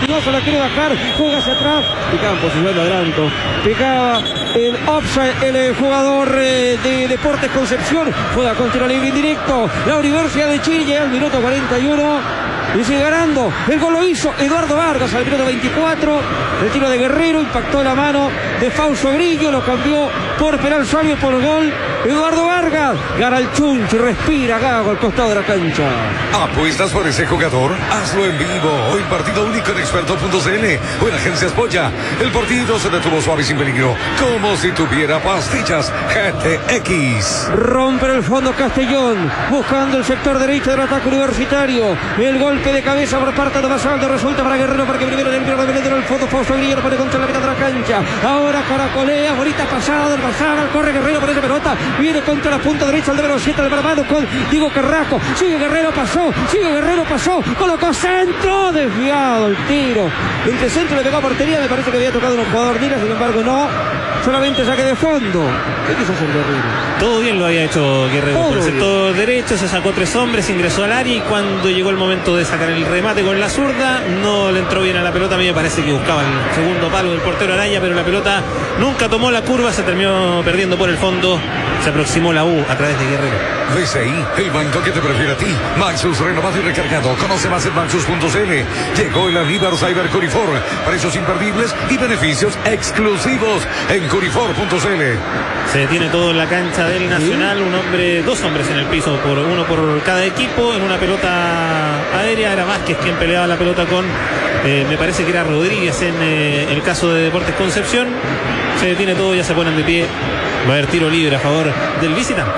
Espinosa la quiere bajar, juega hacia atrás, picaba en posición de adelanto, picaba en offside el jugador de Deportes Concepción, juega con tiro libre indirecto, la Universidad de Chile al minuto 41. Y sigue ganando. El gol lo hizo Eduardo Vargas al minuto 24. El tiro de Guerrero impactó la mano de Fausto Grillo. Lo cambió por penal Suárez por gol. Eduardo Vargas gana el Chuncho y respira Gago al costado de la cancha. ¿Apuestas por ese jugador? Hazlo en vivo. Hoy partido único en experto.cl o en Agencias Polla. El partido se detuvo suave y sin peligro, como si tuviera pastillas GTX. Rompe el fondo Castellón, buscando el sector derecho del ataque universitario. El golpe de cabeza por parte de Basaldo resulta para Guerrero, para que primero le envió el fondo. Fausto Grillo lo pone contra la mitad de la cancha. Ahora caracolea, bonita pasada del Bazar, corre Guerrero por esa pelota. Viene contra la punta derecha el número 7 del Barbado con Diego Carrasco. Sigue Guerrero, pasó, colocó centro, desviado el tiro. Entre centro le pegó a portería, me parece que había tocado un jugador Nira, sin embargo no. Solamente saque de fondo. ¿Qué quiso hacer Guerrero? Todo bien lo había hecho Guerrero. Por el sector derecho se sacó 3 hombres, ingresó al área y cuando llegó el momento de sacar el remate con la zurda, no le entró bien a la pelota. A mí me parece que buscaba el segundo palo del portero Araya, pero la pelota nunca tomó la curva, se terminó perdiendo por el fondo. Se aproximó la U a través de Guerrero. BCI, el banco que te prefiere a ti. Maxus renovado y recargado. Conoce más en Maxus.cl. Llegó el Aníbar Cyber Curifor. Precios imperdibles y beneficios exclusivos en Curifor.cl. Se detiene todo en la cancha del Nacional. Dos hombres en el piso, uno por cada equipo. En una pelota aérea era Vázquez quien peleaba la pelota con, me parece que era Rodríguez en el caso de Deportes Concepción. Se detiene todo, ya se ponen de pie. Va a haber tiro libre a favor del visitante.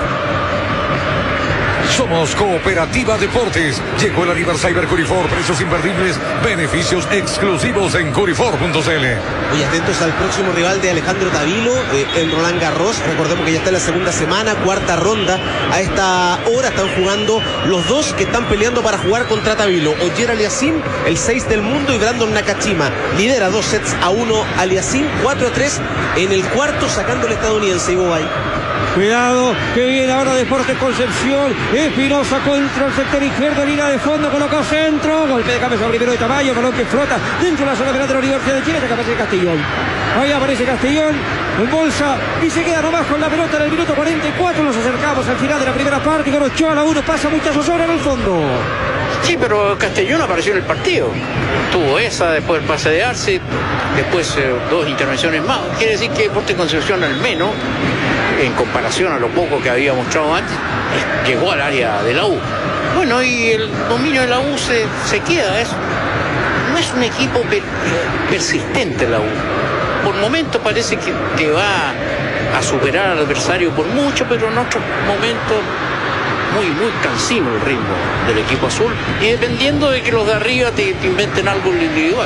Somos Cooperativa Deportes. Llegó el Aníbar Cyber Curifor. Precios imperdibles, beneficios exclusivos en Curifor.cl. Muy atentos al próximo rival de Alejandro Tavilo, en Roland Garros. Recordemos que ya está en la segunda semana, cuarta ronda. A esta hora están jugando los dos que están peleando para jugar contra Tavilo. Oyer Aliassime, el 6 del mundo, y Brandon Nakashima. Lidera 2-1 Aliassime, 4-3 en el cuarto, sacando el estadounidense Ivo Bay. Cuidado, que viene ahora Deportes Concepción. Espinosa contra el sector izquierdo, línea de fondo, colocó centro. Golpe de cabeza primero de Tamayo, balón que flota dentro de la zona penal de la Universidad de Chile. Acá aparece Castellón. Ahí aparece Castellón en bolsa y se queda nomás con la pelota en el minuto 44. Nos acercamos al final de la primera parte. Con Ochoa la 1, pasa muchas horas en el fondo. Sí, pero Castellón apareció en el partido. Tuvo esa, después el pase de Arce, después 2 intervenciones más. Quiere decir que Deportes Concepción, al menos en comparación a lo poco que había mostrado antes, llegó al área de la U. Bueno, y el dominio de la U se queda. No es un equipo persistente la U. Por momentos parece que va a superar al adversario por mucho, pero en otros momentos muy cansino el ritmo del equipo azul, y dependiendo de que los de arriba te inventen algo individual.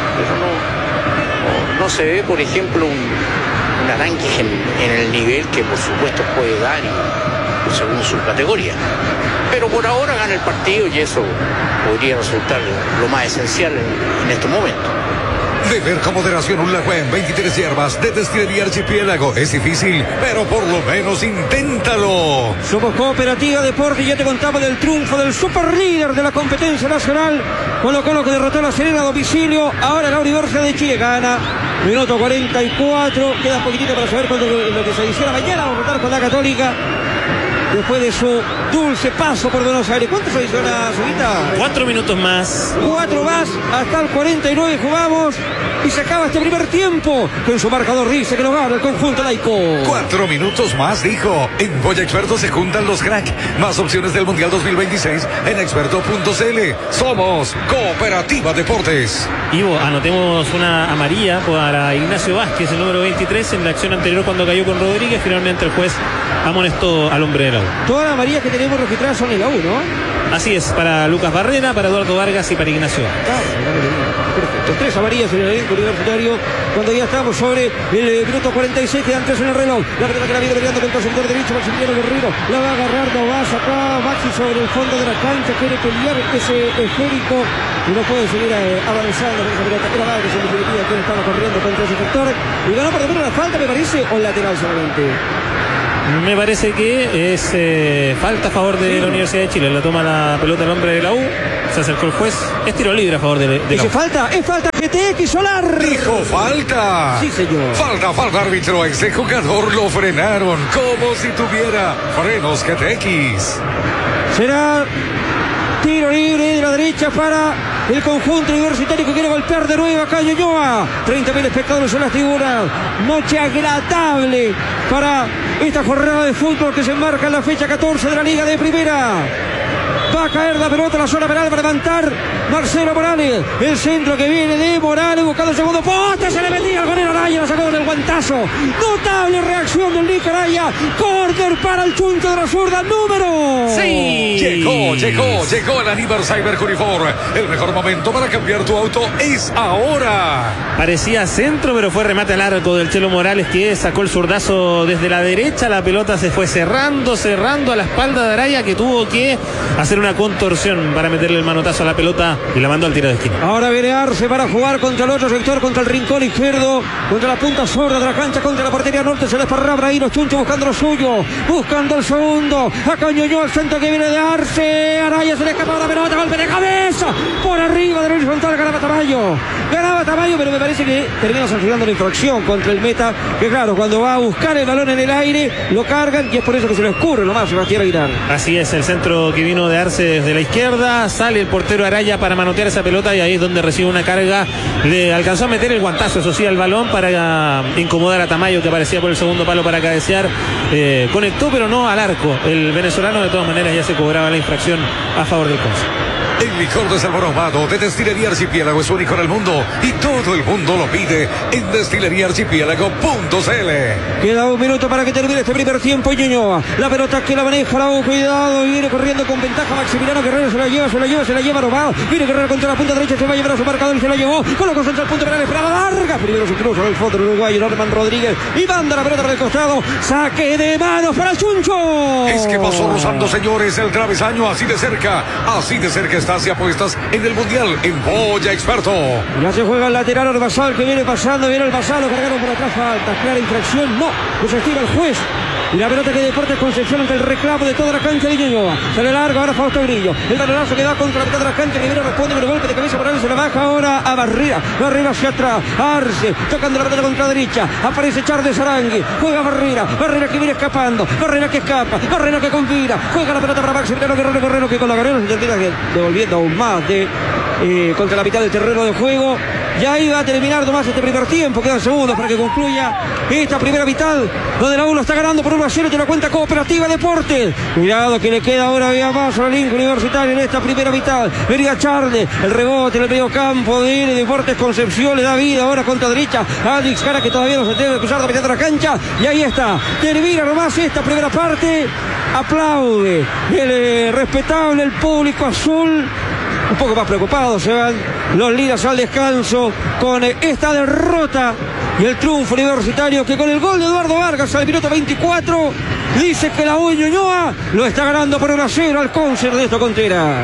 Pero no se ve, por ejemplo, un arranque en el nivel que por supuesto puede dar según su categoría. Pero por ahora gana el partido y eso podría resultar lo más esencial en estos momentos. Beber con moderación un Lagüen, 23 hierbas de Destilería Archipiélago. Es difícil, pero por lo menos inténtalo. Somos Cooperativa Deportes y ya te contaba del triunfo del superlíder de la competencia nacional. Colo-Colo que derrotó a La Serena a domicilio. Ahora la Universidad de Chile gana. Minuto 44. Queda poquitito para saber lo que se hiciera mañana. Vamos a votar con la Católica. Después de su dulce paso por Buenos Aires. ¿Cuánto se adiciona, Zubita? 4 minutos más. 4 más, hasta el 49 jugamos. Y se acaba este primer tiempo. Con su marcador dice que lo gana el conjunto laico. 4 minutos más, dijo. En Polla Experto se juntan los crack. Más opciones del Mundial 2026 en experto.cl. Somos Cooperativa Deportes. Ivo, anotemos una amarilla para Ignacio Vázquez, el número 23, en la acción anterior cuando cayó con Rodríguez. Finalmente el juez amonestó al hombre de la U. Todas las amarillas que tenemos registradas son de la U, ¿no? Así es, para Lucas Barrera, para Eduardo Vargas y para Ignacio Vázquez. Perfecto, 3 amarillas en el elenco universitario. Cuando ya estamos sobre el minuto 46, quedan 3 en el reloj. La pelota que la viene peleando contra el sector derecho, Maximiliano Guerrero. La va a agarrar, no va a sacar Maxi sobre el fondo de la cancha. Quiere pelear ese esférico y no puede seguir avanzando con esa pelota. Era Vargas en definitiva quien estaba corriendo contra ese sector. Y ganó por lo menos la falta, me parece, o el lateral solamente. Me parece que es falta a favor de la Universidad de Chile. La toma la pelota el hombre de la U. Se acercó el juez. Es tiro libre a favor de la U. Dice falta, es falta GTX Solar. Dijo falta. Sí, señor. Falta, árbitro. Ese jugador lo frenaron como si tuviera frenos GTX. Será tiro libre de la derecha para el conjunto universitario que quiere golpear de nuevo acá Ñuñoa. 30.000 espectadores en las tribunas. Noche agradable para esta jornada de fútbol que se enmarca en la fecha 14 de la Liga de Primera. Va a caer la pelota en la zona penal para levantar Marcelo Morales. El centro que viene de Morales buscando el segundo poste. Se le metía al golero Araya. La sacó con el guantazo. Notable reacción del Nico Araya. Córner para el chuncho de la zurda número 6. Llegó el Aníbal Cyber Curifor. El mejor momento para cambiar tu auto es ahora. Parecía centro, pero fue remate al arco del Chelo Morales, que sacó el zurdazo desde la derecha. La pelota se fue cerrando a la espalda de Araya, que tuvo que hacer una contorsión para meterle el manotazo a la pelota y la mandó al tiro de esquina. Ahora viene Arce para jugar contra el otro sector, contra el rincón izquierdo, contra la punta sorda de la cancha, contra la portería norte. Se desparrabra ahí los chunchos buscando lo suyo, buscando el segundo. Acá Ñuñoa, el centro que viene de Arce. Araya se le escapa la pelota, golpe de cabeza por arriba de Luis González. Ganaba Tamayo, pero me parece que termina sancionando la infracción contra el meta, que claro, cuando va a buscar el balón en el aire lo cargan y es por eso que se le escurre nomás Sebastián Aguilar. Así es, el centro que vino de Arce desde la izquierda, sale el portero Araya para manotear esa pelota y ahí es donde recibe una carga. Le alcanzó a meter el guantazo, eso sí, al balón para incomodar a Tamayo, que aparecía por el segundo palo para cabecear. Conectó, pero no al arco. El venezolano de todas maneras ya se cobraba la infracción a favor del Conce. El licor de sabor ahumado de Destilería Archipiélago es único en el mundo y todo el mundo lo pide en destileríaarchipiélago.cl. Queda un minuto para que termine este primer tiempo. Ñuñoa, la pelota que la maneja la U, cuidado, viene corriendo con ventaja Maximiliano Guerrero, se la lleva robado. Viene Guerrero contra la punta derecha, se va a llevar a su marcador y se la llevó. Colocó contra el punto penal, esperada larga. Primero se cruza el fondo del uruguayo Norman Rodríguez y manda la pelota para el costado. Saque de manos para el Chuncho. Es que pasó rozando, señores, el travesaño así de cerca está hacia apuestas en el Mundial en Boya Experto. Ya se juega el lateral Orbazal que viene pasando, viene el Basal, lo cargaron por atrás, falta, clara infracción, no, pues estira el juez. Y la pelota que Deportes Concepción ante el reclamo de toda la cancha de Ñuñoa. Sale largo ahora Fausto Grillo. El balonazo que da contra la mitad de la cancha. Rivero responde con el golpe de cabeza por ahí. Se la baja ahora a Barrera. Barrera hacia atrás. Arce. Tocando la pelota contra la derecha. Aparece Charles Arangui. Juega Barrera. Barrera que viene escapando. Barrera que escapa. Barrera que confina. Juega la pelota para Maximiliano Guerrero que con la Guerrero se termina devolviendo aún más de contra la mitad del terreno de juego. Ya iba a terminar nomás este primer tiempo. Quedan segundos para que concluya esta primera mitad, donde la 1 está ganando por 1-0. Te la cuenta Cooperativa Deportes. Cuidado que le queda ahora vía más a Lincoln Universitario en esta primera mitad. Venía Charles, el rebote en el medio campo de Deportes Concepción. Le da vida ahora contra derecha a Alex Cara, que todavía no se debe cruzar la mitad de la cancha. Y ahí está. Termina nomás esta primera parte. Aplaude el respetable, el público azul. Un poco más preocupados se van los líderes al descanso con esta derrota y el triunfo universitario, que con el gol de Eduardo Vargas al minuto 24 dice que la U Ñuñoa lo está ganando por 1-0 al Conce de Contera.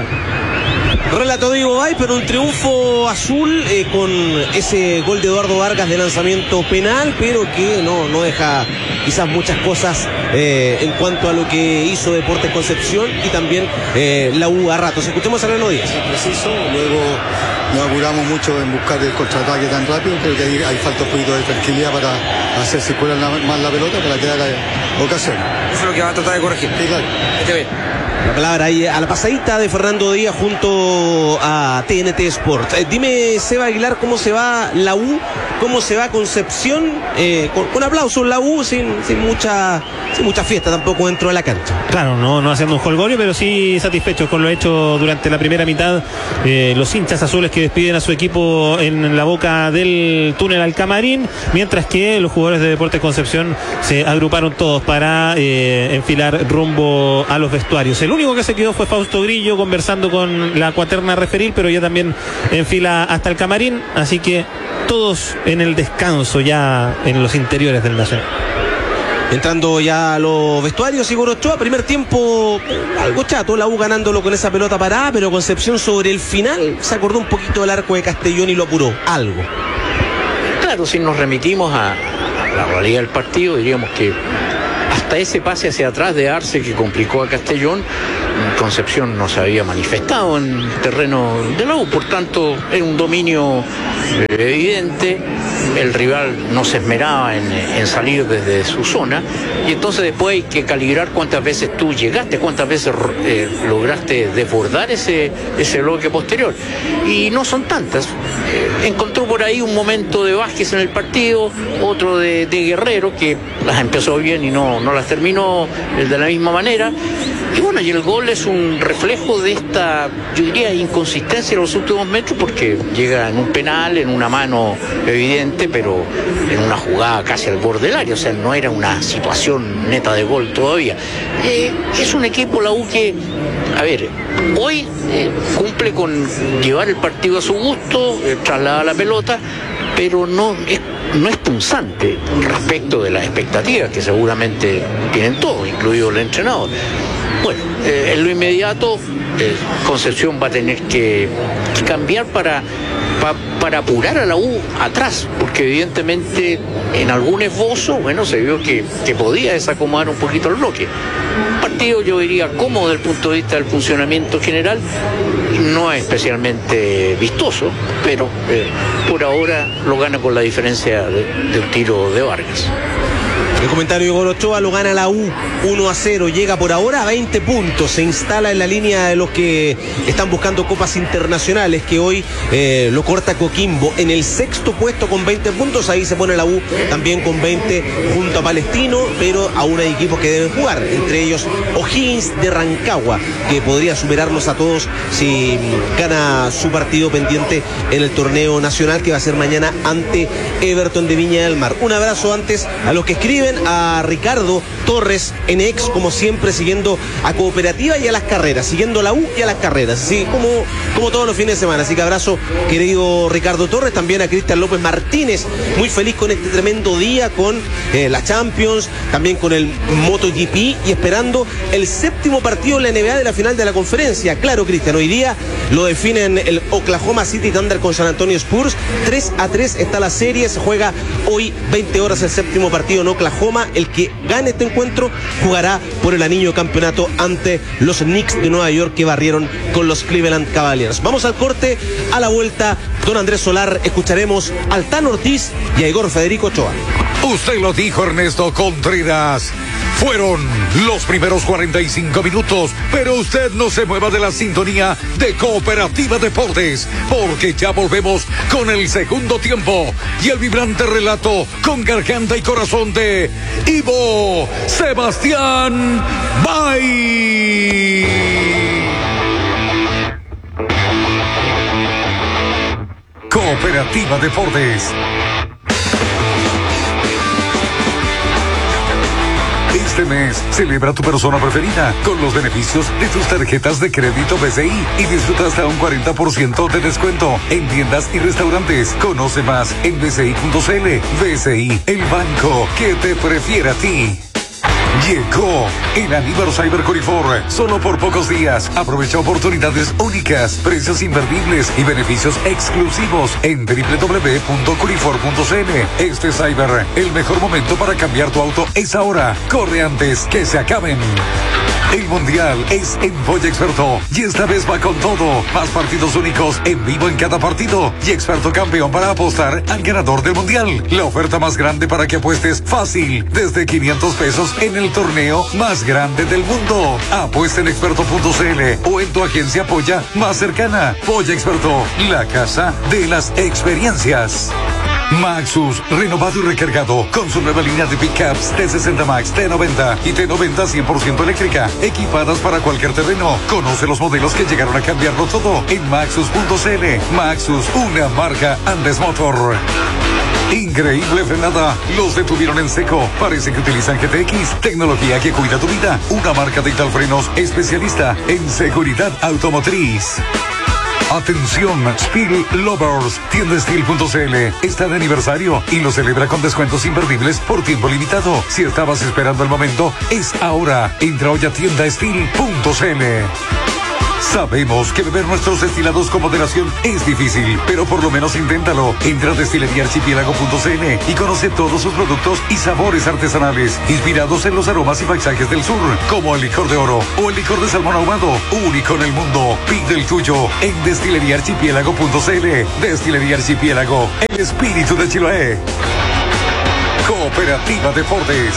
Relato de Ivo Bay, pero un triunfo azul con ese gol de Eduardo Vargas de lanzamiento penal, pero que no deja quizás muchas cosas en cuanto a lo que hizo Deportes Concepción y también la U a ratos. Escuchemos a Leno Díaz. Preciso, luego nos apuramos mucho en buscar el contraataque tan rápido, creo que ahí falta un poquito de tranquilidad para hacer circular más la pelota para que haga ocasión. Eso es lo que va a tratar de corregir. Sí, claro. Esté bien. La palabra ahí a la pasadita de Fernando Díaz junto a TNT Sport. Dime, Seba Aguilar, ¿cómo se va la U? ¿Cómo se va Concepción? Con aplausos la U, sin mucha fiesta tampoco dentro de la cancha. Claro, no haciendo un jolgorio, pero sí satisfechos con lo hecho durante la primera mitad. Los hinchas azules que despiden a su equipo en la boca del túnel al camarín, mientras que los jugadores de Deportes Concepción se agruparon todos para enfilar rumbo a los vestuarios. El único que se quedó fue Fausto Grillo conversando con la cuaterna referil, pero ya también en fila hasta el camarín, así que todos en el descanso ya en los interiores del Nacional. Entrando ya a los vestuarios, Igor Ochoa, primer tiempo algo chato, la U ganándolo con esa pelota parada, pero Concepción sobre el final se acordó un poquito del arco de Castellón y lo apuró, algo. Claro, si nos remitimos a la realidad del partido, diríamos que hasta ese pase hacia atrás de Arce que complicó a Castellón, Concepción no se había manifestado en el terreno de la U, por tanto era un dominio evidente. El rival no se esmeraba en salir desde su zona, y entonces después hay que calibrar cuántas veces tú llegaste, cuántas veces lograste desbordar ese bloque posterior, y no son tantas. Encontró por ahí un momento de Vázquez en el partido, otro de Guerrero, que las empezó bien y no las terminó de la misma manera. Y bueno, y el gol es un reflejo de esta, yo diría, inconsistencia en los últimos metros, porque llega en un penal, en una mano evidente, pero en una jugada casi al borde del área, o sea, no era una situación neta de gol todavía. Es un equipo, la U, que, a ver, hoy cumple con llevar el partido a su gusto, trasladar la pelota, pero no es punzante respecto de las expectativas que seguramente tienen todos, incluido el entrenador. Bueno, en lo inmediato Concepción va a tener que cambiar para apurar a la U atrás, porque evidentemente en algún esbozo, bueno, se vio que podía desacomodar un poquito el bloque. Un partido, yo diría, cómodo desde el punto de vista del funcionamiento general, no es especialmente vistoso, pero por ahora lo gana con la diferencia del tiro de Vargas. El comentario de Igor Ochoa: lo gana la U 1-0, llega por ahora a 20 puntos, se instala en la línea de los que están buscando copas internacionales, que hoy lo corta Coquimbo en el sexto puesto con 20 puntos. Ahí se pone la U también con 20 junto a Palestino, pero aún hay equipos que deben jugar, entre ellos O'Higgins de Rancagua, que podría superarlos a todos si gana su partido pendiente en el torneo nacional, que va a ser mañana ante Everton de Viña del Mar. Un abrazo antes a los que escriben, a Ricardo Torres en Ex, como siempre, siguiendo a Cooperativa y a las carreras, siguiendo a la U y a las carreras, así como todos los fines de semana. Así que abrazo, querido Ricardo Torres. También a Cristian López Martínez, muy feliz con este tremendo día, con la Champions, también con el MotoGP, y esperando el séptimo partido en la NBA de la final de la conferencia. Claro, Cristian, hoy día lo definen el Oklahoma City Thunder con San Antonio Spurs. 3-3 está la serie, se juega hoy 20 horas el séptimo partido en Oklahoma. El que gane este encuentro jugará por el anillo campeonato ante los Knicks de Nueva York, que barrieron con los Cleveland Cavaliers. Vamos al corte. A la vuelta, don Andrés Solar, escucharemos al Tano Ortiz y a Igor Federico Ochoa. Usted lo dijo, Ernesto Contreras. Fueron los primeros 45 minutos, pero usted no se mueva de la sintonía de Cooperativa Deportes, porque ya volvemos con el segundo tiempo y el vibrante relato con garganta y corazón de Ivo Sebastián Bay. Cooperativa Deportes. Este mes, celebra tu persona preferida con los beneficios de tus tarjetas de crédito BCI y disfruta hasta un 40% de descuento en tiendas y restaurantes. Conoce más en bci.cl. BCI, el banco que te prefiere a ti. Llegó el Aníbal Cyber Corifor, solo por pocos días. Aprovecha oportunidades únicas, precios imperdibles y beneficios exclusivos en www.corifor.cl. Este Cyber, el mejor momento para cambiar tu auto es ahora. Corre antes que se acaben. El Mundial es en Polla Experto y esta vez va con todo. Más partidos únicos en vivo en cada partido y Experto campeón para apostar al ganador del Mundial. La oferta más grande para que apuestes fácil, desde 500 pesos en el torneo más grande del mundo. Apuesta en experto.cl o en tu agencia Polla más cercana. Polla Experto, la casa de las experiencias. Maxus, renovado y recargado con su nueva línea de pickups T60 Max, T90 y T90 100% eléctrica, equipadas para cualquier terreno. Conoce los modelos que llegaron a cambiarlo todo en Maxus.cl. Maxus, una marca Andes Motor. Increíble frenada, los detuvieron en seco. Parece que utilizan GTX, tecnología que cuida tu vida. Una marca de Ital Frenos especialista en seguridad automotriz. Atención, Steel Lovers, tienda Steel.cl está de aniversario y lo celebra con descuentos imperdibles por tiempo limitado. Si estabas esperando el momento, es ahora. Entra hoy a tienda Steel.cl. Sabemos que beber nuestros destilados con moderación es difícil, pero por lo menos inténtalo. Entra a destileriaarchipiélago.cl y conoce todos sus productos y sabores artesanales, inspirados en los aromas y paisajes del sur, como el licor de oro o el licor de salmón ahumado, único en el mundo. Pide el tuyo en destileriaarchipiélago.cl. Destilería Archipiélago, el espíritu de Chiloé. Cooperativa Deportes.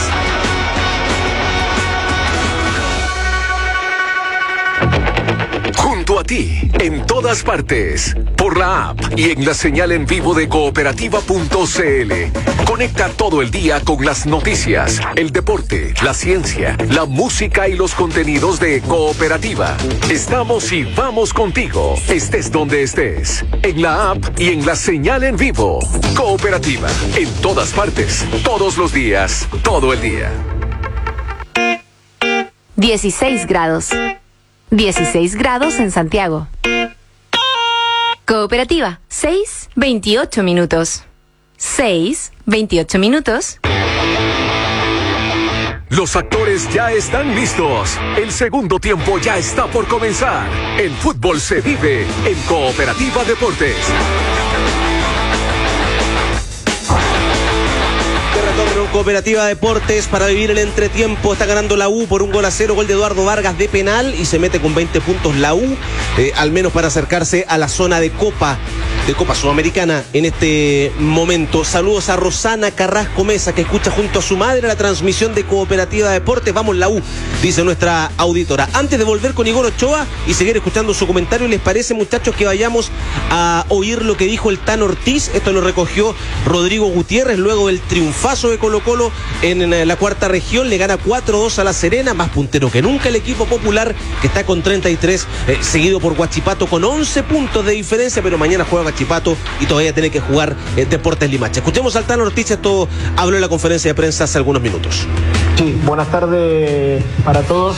Junto a ti, en todas partes, por la app y en la señal en vivo de cooperativa.cl. Conecta todo el día con las noticias, el deporte, la ciencia, la música y los contenidos de Cooperativa. Estamos y vamos contigo, estés donde estés, en la app y en la señal en vivo. Cooperativa, en todas partes, todos los días, todo el día. 16 grados. 16 grados en Santiago. Cooperativa, 6:28 minutos. 6:28 minutos. Los actores ya están listos. El segundo tiempo ya está por comenzar. El fútbol se vive en Cooperativa Deportes. Retorno en Cooperativa Deportes para vivir el entretiempo. Está ganando la U por 1-0, gol de Eduardo Vargas de penal, y se mete con 20 puntos la U, al menos para acercarse a la zona de Copa Sudamericana en este momento. Saludos a Rosana Carrasco Mesa, que escucha junto a su madre la transmisión de Cooperativa Deportes. Vamos la U, dice nuestra auditora. Antes de volver con Igor Ochoa y seguir escuchando su comentario, ¿les parece, muchachos, que vayamos a oír lo que dijo el Tan Ortiz? Esto lo recogió Rodrigo Gutiérrez luego del triunfazo de Colo-Colo en la cuarta región. Le gana 4-2 a La Serena, más puntero que nunca el equipo popular, que está con 33, seguido por Huachipato con 11 puntos de diferencia, pero mañana juega Huachipato y todavía tiene que jugar Deportes Limache. Escuchemos al Tan Ortiz. Esto habló en la conferencia de prensa hace algunos minutos. Sí, buenas tardes para todos.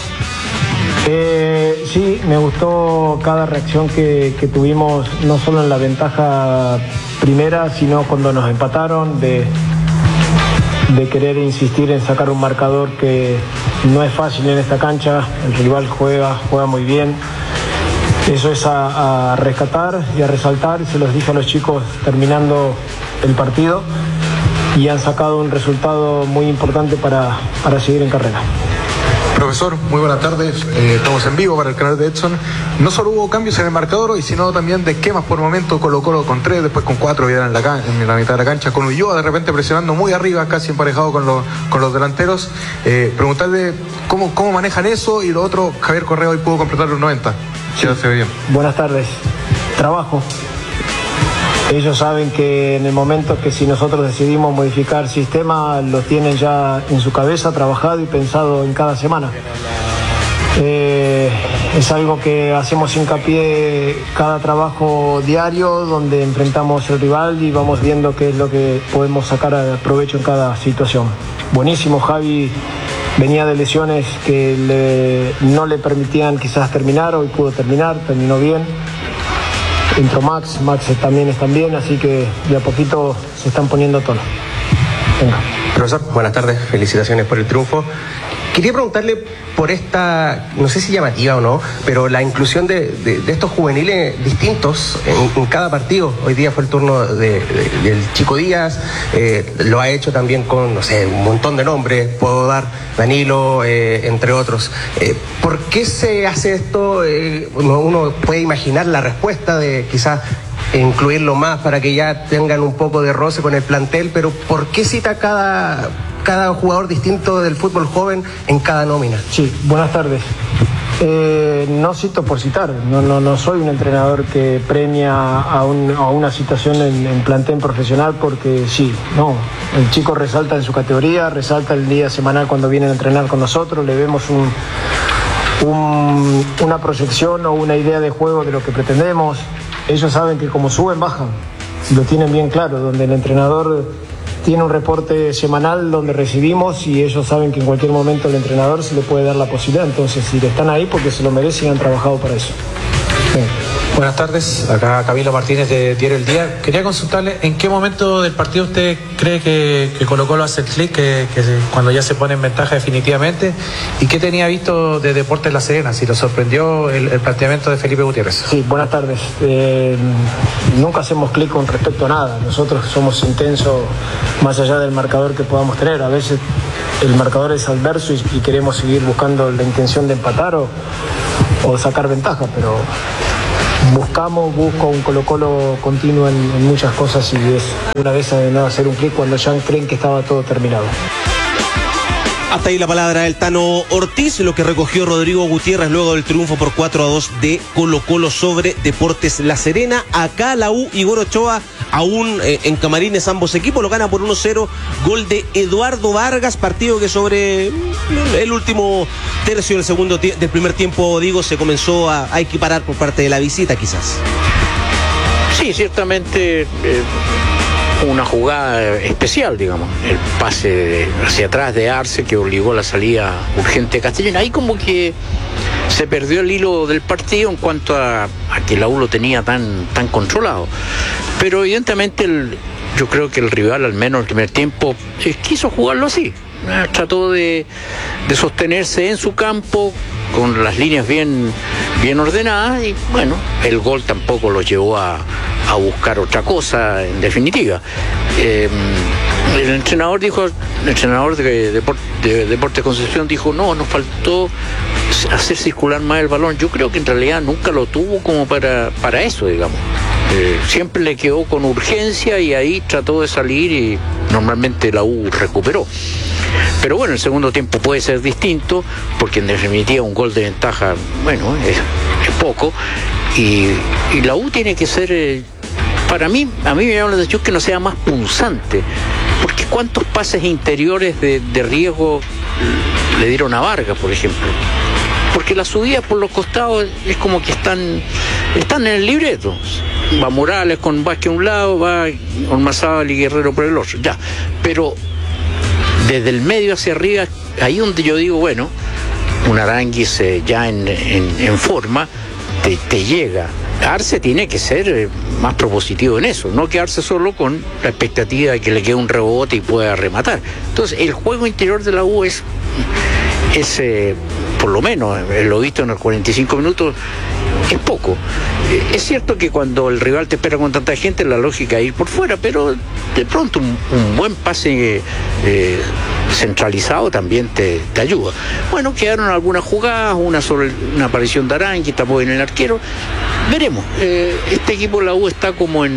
Sí, me gustó cada reacción que tuvimos, no solo en la ventaja primera, sino cuando nos empataron, de querer insistir en sacar un marcador que no es fácil en esta cancha. El rival juega muy bien. Eso es a rescatar y a resaltar. Se los dije a los chicos terminando el partido, y han sacado un resultado muy importante para seguir en carrera. Profesor, muy buenas tardes. Estamos en vivo para el canal de Edson. No solo hubo cambios en el marcador hoy, sino también de esquemas por momento. Colo-Colo con 3, después con 4 en la mitad de la cancha, con Ulloa de repente presionando muy arriba, casi emparejado con los delanteros. Preguntarle cómo manejan eso, y lo otro, Javier Correa hoy pudo completar los 90. Sí. Se ve bien. Buenas tardes. Trabajo. Ellos saben que en el momento que si nosotros decidimos modificar sistema, lo tienen ya en su cabeza, trabajado y pensado en cada semana. Es algo que hacemos hincapié cada trabajo diario, donde enfrentamos al rival y vamos viendo qué es lo que podemos sacar a provecho en cada situación. Buenísimo, Javi venía de lesiones que no le permitían quizás terminar, hoy pudo terminar, terminó bien. Entró Max también están bien, así que de a poquito se están poniendo tono. Venga. Profesor, buenas tardes, felicitaciones por el triunfo. Quería preguntarle por esta, no sé si llamativa o no, pero la inclusión de estos juveniles distintos en cada partido. Hoy día fue el turno del Chico Díaz, lo ha hecho también con, no sé, un montón de nombres, puedo dar Danilo, entre otros. ¿Por qué se hace esto? Uno puede imaginar la respuesta de quizás incluirlo más para que ya tengan un poco de roce con el plantel, pero ¿por qué cita cada jugador distinto del fútbol joven en cada nómina? Sí, buenas tardes. No cito por citar, no soy un entrenador que premia a una situación en plantel profesional, porque sí, no, el chico resalta en su categoría, resalta el día semanal cuando vienen a entrenar con nosotros, le vemos una proyección o una idea de juego de lo que pretendemos. Ellos saben que como suben, bajan, lo tienen bien claro, donde el entrenador tiene un reporte semanal donde recibimos, y ellos saben que en cualquier momento el entrenador se le puede dar la posibilidad. Entonces, si están ahí, porque se lo merecen y han trabajado para eso. Bien. Buenas tardes, acá Camilo Martínez de Diario El Día. Quería consultarle en qué momento del partido usted cree que Colo-Colo hace el clic, que cuando ya se pone en ventaja definitivamente, y qué tenía visto de Deportes La Serena, si lo sorprendió el planteamiento de Felipe Gutiérrez. Sí, buenas tardes. Nunca hacemos clic con respecto a nada. Nosotros somos intensos más allá del marcador que podamos tener. A veces el marcador es adverso y queremos seguir buscando la intención de empatar o sacar ventaja, pero busco un Colo-Colo continuo en muchas cosas, y es una vez de nada hacer un clic cuando ya creen que estaba todo terminado. Hasta ahí la palabra del Tano Ortiz, lo que recogió Rodrigo Gutiérrez luego del triunfo por 4-2 de Colo-Colo sobre Deportes La Serena. Acá la U, Igor Ochoa, aún en camarines ambos equipos, lo gana por 1-0, gol de Eduardo Vargas, partido que sobre el último tercio del primer tiempo, digo, se comenzó a equiparar por parte de la visita quizás. Sí, ciertamente una jugada especial, digamos, el pase hacia atrás de Arce que obligó la salida urgente de Castellón. Ahí como que se perdió el hilo del partido en cuanto a que la U lo tenía tan controlado, pero evidentemente yo creo que el rival, al menos en el primer tiempo, quiso jugarlo así. Trató de sostenerse en su campo con las líneas bien ordenadas, y bueno, el gol tampoco lo llevó a buscar otra cosa, en definitiva. El entrenador de Deportes Concepción dijo, no, nos faltó hacer circular más el balón. Yo creo que en realidad nunca lo tuvo como para eso, digamos. Siempre le quedó con urgencia y ahí trató de salir y normalmente la U recuperó. Pero bueno, el segundo tiempo puede ser distinto, porque en definitiva un gol de ventaja, bueno, es poco, y la U tiene que ser, a mí me llama la atención que no sea más punzante, porque cuántos pases interiores de riesgo le dieron a Vargas, por ejemplo, porque las subidas por los costados es como que están en el libreto. Va Morales con Vázquez a un lado, va Ormazábal y Guerrero por el otro, ya, pero desde el medio hacia arriba, ahí donde yo digo, bueno, un Aranguis ya en forma, te llega. Arce tiene que ser más propositivo en eso, no quedarse solo con la expectativa de que le quede un rebote y pueda rematar. Entonces, el juego interior de la U es por lo menos, lo visto en los 45 minutos, es poco. Es cierto que cuando el rival te espera con tanta gente, la lógica es ir por fuera, pero de pronto un buen pase centralizado también te ayuda. Bueno, quedaron algunas jugadas, una sobre una aparición de Arán, que tapó en el arquero. Veremos. Este equipo de la U está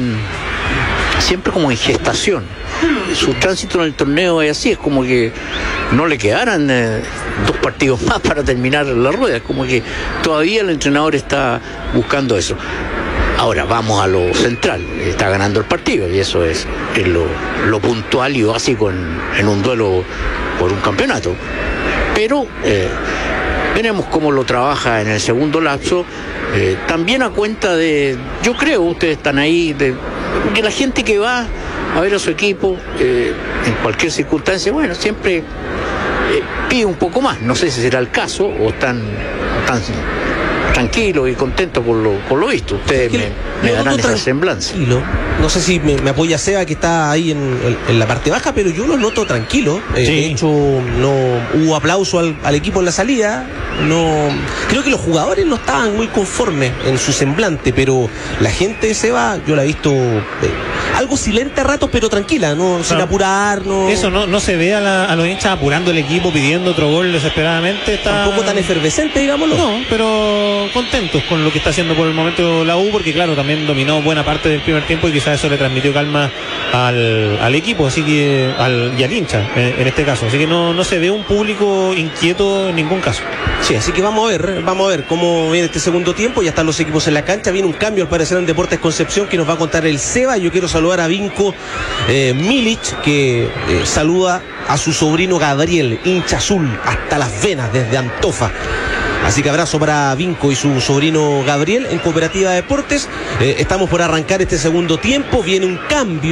siempre como en gestación. Su tránsito en el torneo es así, es como que no le quedaran 2 partidos más para terminar la rueda, es como que todavía el entrenador está buscando eso. Ahora vamos a lo central, está ganando el partido y eso es lo puntual y básico en un duelo por un campeonato. Pero veremos cómo lo trabaja en el segundo lapso, también a cuenta de, yo creo, ustedes están ahí, de que la gente que va a ver a su equipo en cualquier circunstancia, bueno, siempre pide un poco más. No sé si será el caso o están tranquilos y contentos por lo visto. Ustedes me darán esa semblanza. No sé si me apoya Seba, que está ahí en la parte baja, pero yo lo noto tranquilo. Sí. De hecho, no hubo aplauso al equipo en la salida. No, creo que los jugadores no estaban muy conformes en su semblante, pero la gente, Seba, yo la he visto algo silente a ratos, pero tranquila, no, sin apurar. No. Eso no se ve a los hinchas apurando el equipo, pidiendo otro gol desesperadamente. Tampoco tan efervescente, digámoslo. No, pero contentos con lo que está haciendo por el momento la U, porque claro, también dominó buena parte del primer tiempo y quizás eso le transmitió calma al equipo, así que y al hincha en este caso, así que no se ve un público inquieto en ningún caso. Sí, así que vamos a ver cómo viene este segundo tiempo. Ya están los equipos en la cancha, viene un cambio al parecer en Deportes Concepción que nos va a contar el Seba. Yo quiero saludar a Vinko Milic, que saluda a su sobrino Gabriel, hincha azul hasta las venas desde Antofa. Así que abrazo para Vinco y su sobrino Gabriel en Cooperativa Deportes. Estamos por arrancar este segundo tiempo. Viene un cambio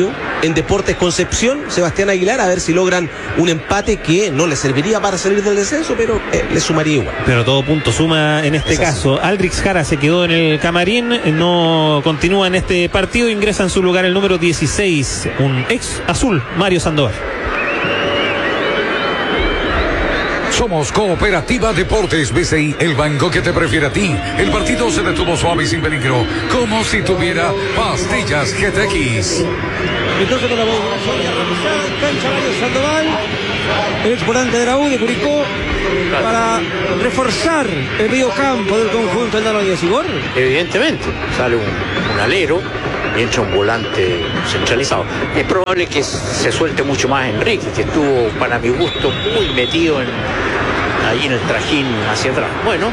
en Deportes Concepción, Sebastián Aguilar, a ver si logran un empate que no le serviría para salir del descenso, pero le sumaría igual. Pero todo punto suma en este caso. Aldrich Jara se quedó en el camarín, no continúa en este partido, ingresa en su lugar el número 16, un ex azul, Mario Sandoval. Somos Cooperativa Deportes BCI, el banco que te prefiere a ti. El partido se detuvo suave y sin peligro, como si tuviera pastillas GTX. Entonces con la cancha Mario Sandoval, el ex volante de la U de Curicó, para reforzar el medio campo del conjunto del Nano Díaz Igor. Evidentemente, sale un alero y entra un volante centralizado. Es probable que se suelte mucho más Enrique, que estuvo, para mi gusto, muy metido ahí en el trajín hacia atrás. Bueno,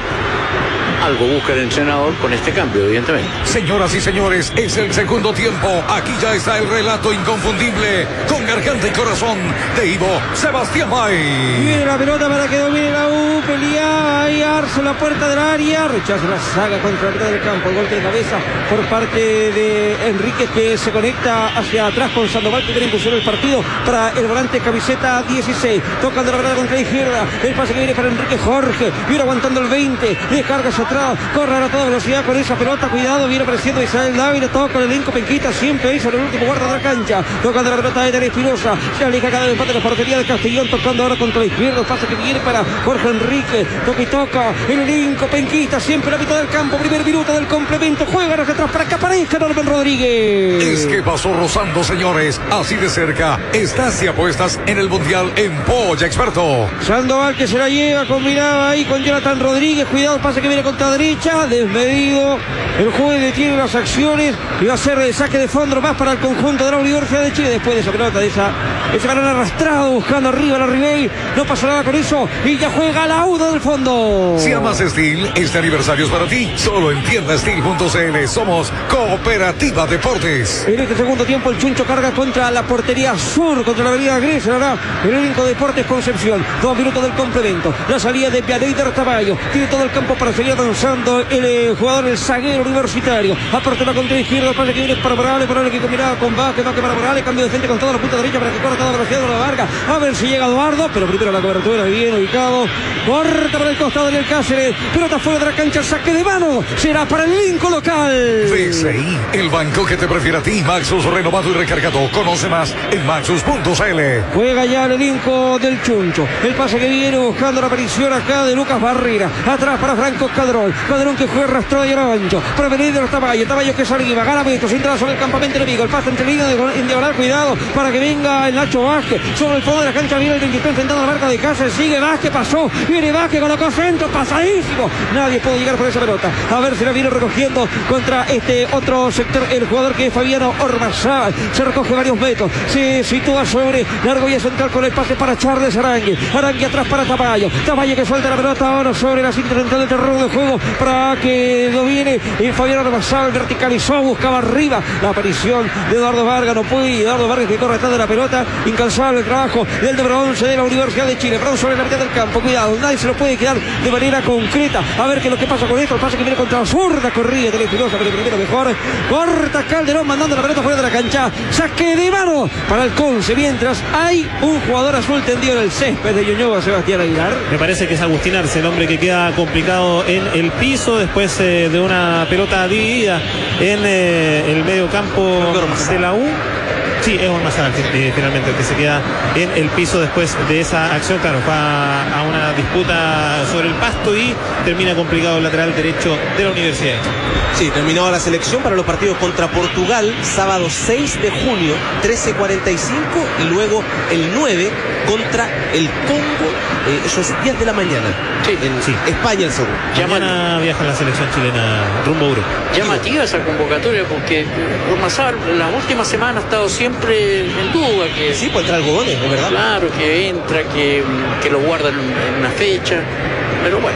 algo busca el entrenador con este cambio, evidentemente. Señoras y señores, es el segundo tiempo. Aquí ya está el relato inconfundible, con garganta y corazón, de Ivo Sebastián May. Viene la pelota para que domine la U, pelea ahí Arce, la puerta del área, rechaza la saga contra la mitad del campo, el golpe de cabeza por parte de Enrique, que se conecta hacia atrás con Sandoval, que quiere impulsar el partido para el volante camiseta 16, tocan de la verdad contra la izquierda, el pase que viene para Enrique Jorge, viene aguantando el 20, descarga hacia atrás, corre a toda velocidad con esa pelota, cuidado, viene apareciendo Israel Dávila, toca el elenco Penquita, siempre hizo el último guarda de la cancha, toca de la pelota de Eder Espinosa, se aleja cada vez empate la portería de Castellón, tocando ahora contra la izquierda, pase que viene para Jorge Enrique, toca y toca, el elenco Penquita, siempre a la mitad del campo, primer minuto del complemento, juega hacia atrás para que aparezca Norman Rodríguez. Es que pasó rozando, señores, así de cerca, estás y apuestas en el Mundial en Polla Experto. Sandoval que se la lleva, combinaba ahí con Jonathan Rodríguez, cuidado, el pase que viene contra derecha, desmedido, el juez detiene las acciones y va a ser el saque de fondo más para el conjunto de la Universidad de Chile, después de esa pelota, de ese balón arrastrado, buscando arriba la Ribey, no pasa nada con eso, y ya juega la UDA del fondo. Si amas Steel, este aniversario es para ti, solo en tiendasteel.cl, somos Cooperativa Deportes. En este segundo tiempo el Chuncho carga contra la portería sur, contra la avenida Grecia, ahora el elenco de Deportes Concepción, 2 minutos del complemento, la salida de Pianeider Tamayo, tiene todo el campo para seguir avanzando el jugador, el zaguero universitario, aparte la contra izquierda, el pase que viene para Morales que combinaba con Vázquez para Morales, cambio de frente con toda la punta derecha para que corra toda velocidad de la Vargas, a ver si llega Eduardo, pero primero la cobertura, bien ubicado, corta para el costado del Cáceres, pelota fuera de la cancha, saque de mano, será para el elenco local. BCI, el banco que te prefiere a ti, Maxus renovado y recargado, conoce más en maxus.cl. Juega ya el elenco del Chuncho, el pase que viene buscando la aparición acá de Lucas Barrera, atrás para Franco Cadrón que juega arrastrado y ancho, para venir de los Tamayo que sale y va, gana metros, entra sobre el campamento enemigo, el pase entre líneas en diagonal, cuidado para que venga el Nacho Vázquez, sobre el fondo de la cancha viene el 23 enfrentando a la marca de Cáceres, sigue Vázquez, pasó, viene Vázquez, colocó centro, pasadísimo, nadie puede llegar por esa pelota, a ver si la viene recogiendo contra este otro sector, el jugador que es Fabiano Ormazábal, se recoge varios metros, se sitúa sobre la argolla central con el pase para Charles Arangui atrás para Tamayo que suelta la pelota ahora sobre la cinta central del terreno de juego para que lo viene Fabiano Ormazábal, verticalizó, buscaba arriba la aparición de Eduardo Vargas, no puede, Eduardo Vargas que corre atrás de la pelota, incansable el trabajo del número 11 de la Universidad de Chile, Brown sobre la mitad del campo, cuidado, nadie se lo puede quedar de manera concreta, a ver qué es lo que pasa con esto, el pase que viene contra la zurda corrida de Espinosa, pero primero mejor, corta Calderón mandando la pelota fuera de la cancha, saque de mano para el Conce, mientras hay un jugador azul tendido en el césped de Ñuñoa, Sebastián Aguilar. Me parece que es Agustín Arce, el hombre que queda complicado en el piso después de una pelota dividida en el medio campo de la U. Sí, es Ormazábal finalmente el que se queda en el piso después de esa acción. Claro, va a una disputa sobre el pasto y termina complicado el lateral derecho de la Universidad. Sí, terminaba la selección para los partidos contra Portugal, sábado 6 de junio, 13:45, y luego el 9 contra el Congo, esos 10 de la mañana. Sí, España el segundo. Mañana viaja la selección chilena rumbo a Europa. Llamativa esa convocatoria porque Ormazábal la última semana ha estado siempre en duda. Que sí, puede entrar algodones, ¿no es verdad? Claro, que entra, que lo guardan en una fecha, pero bueno.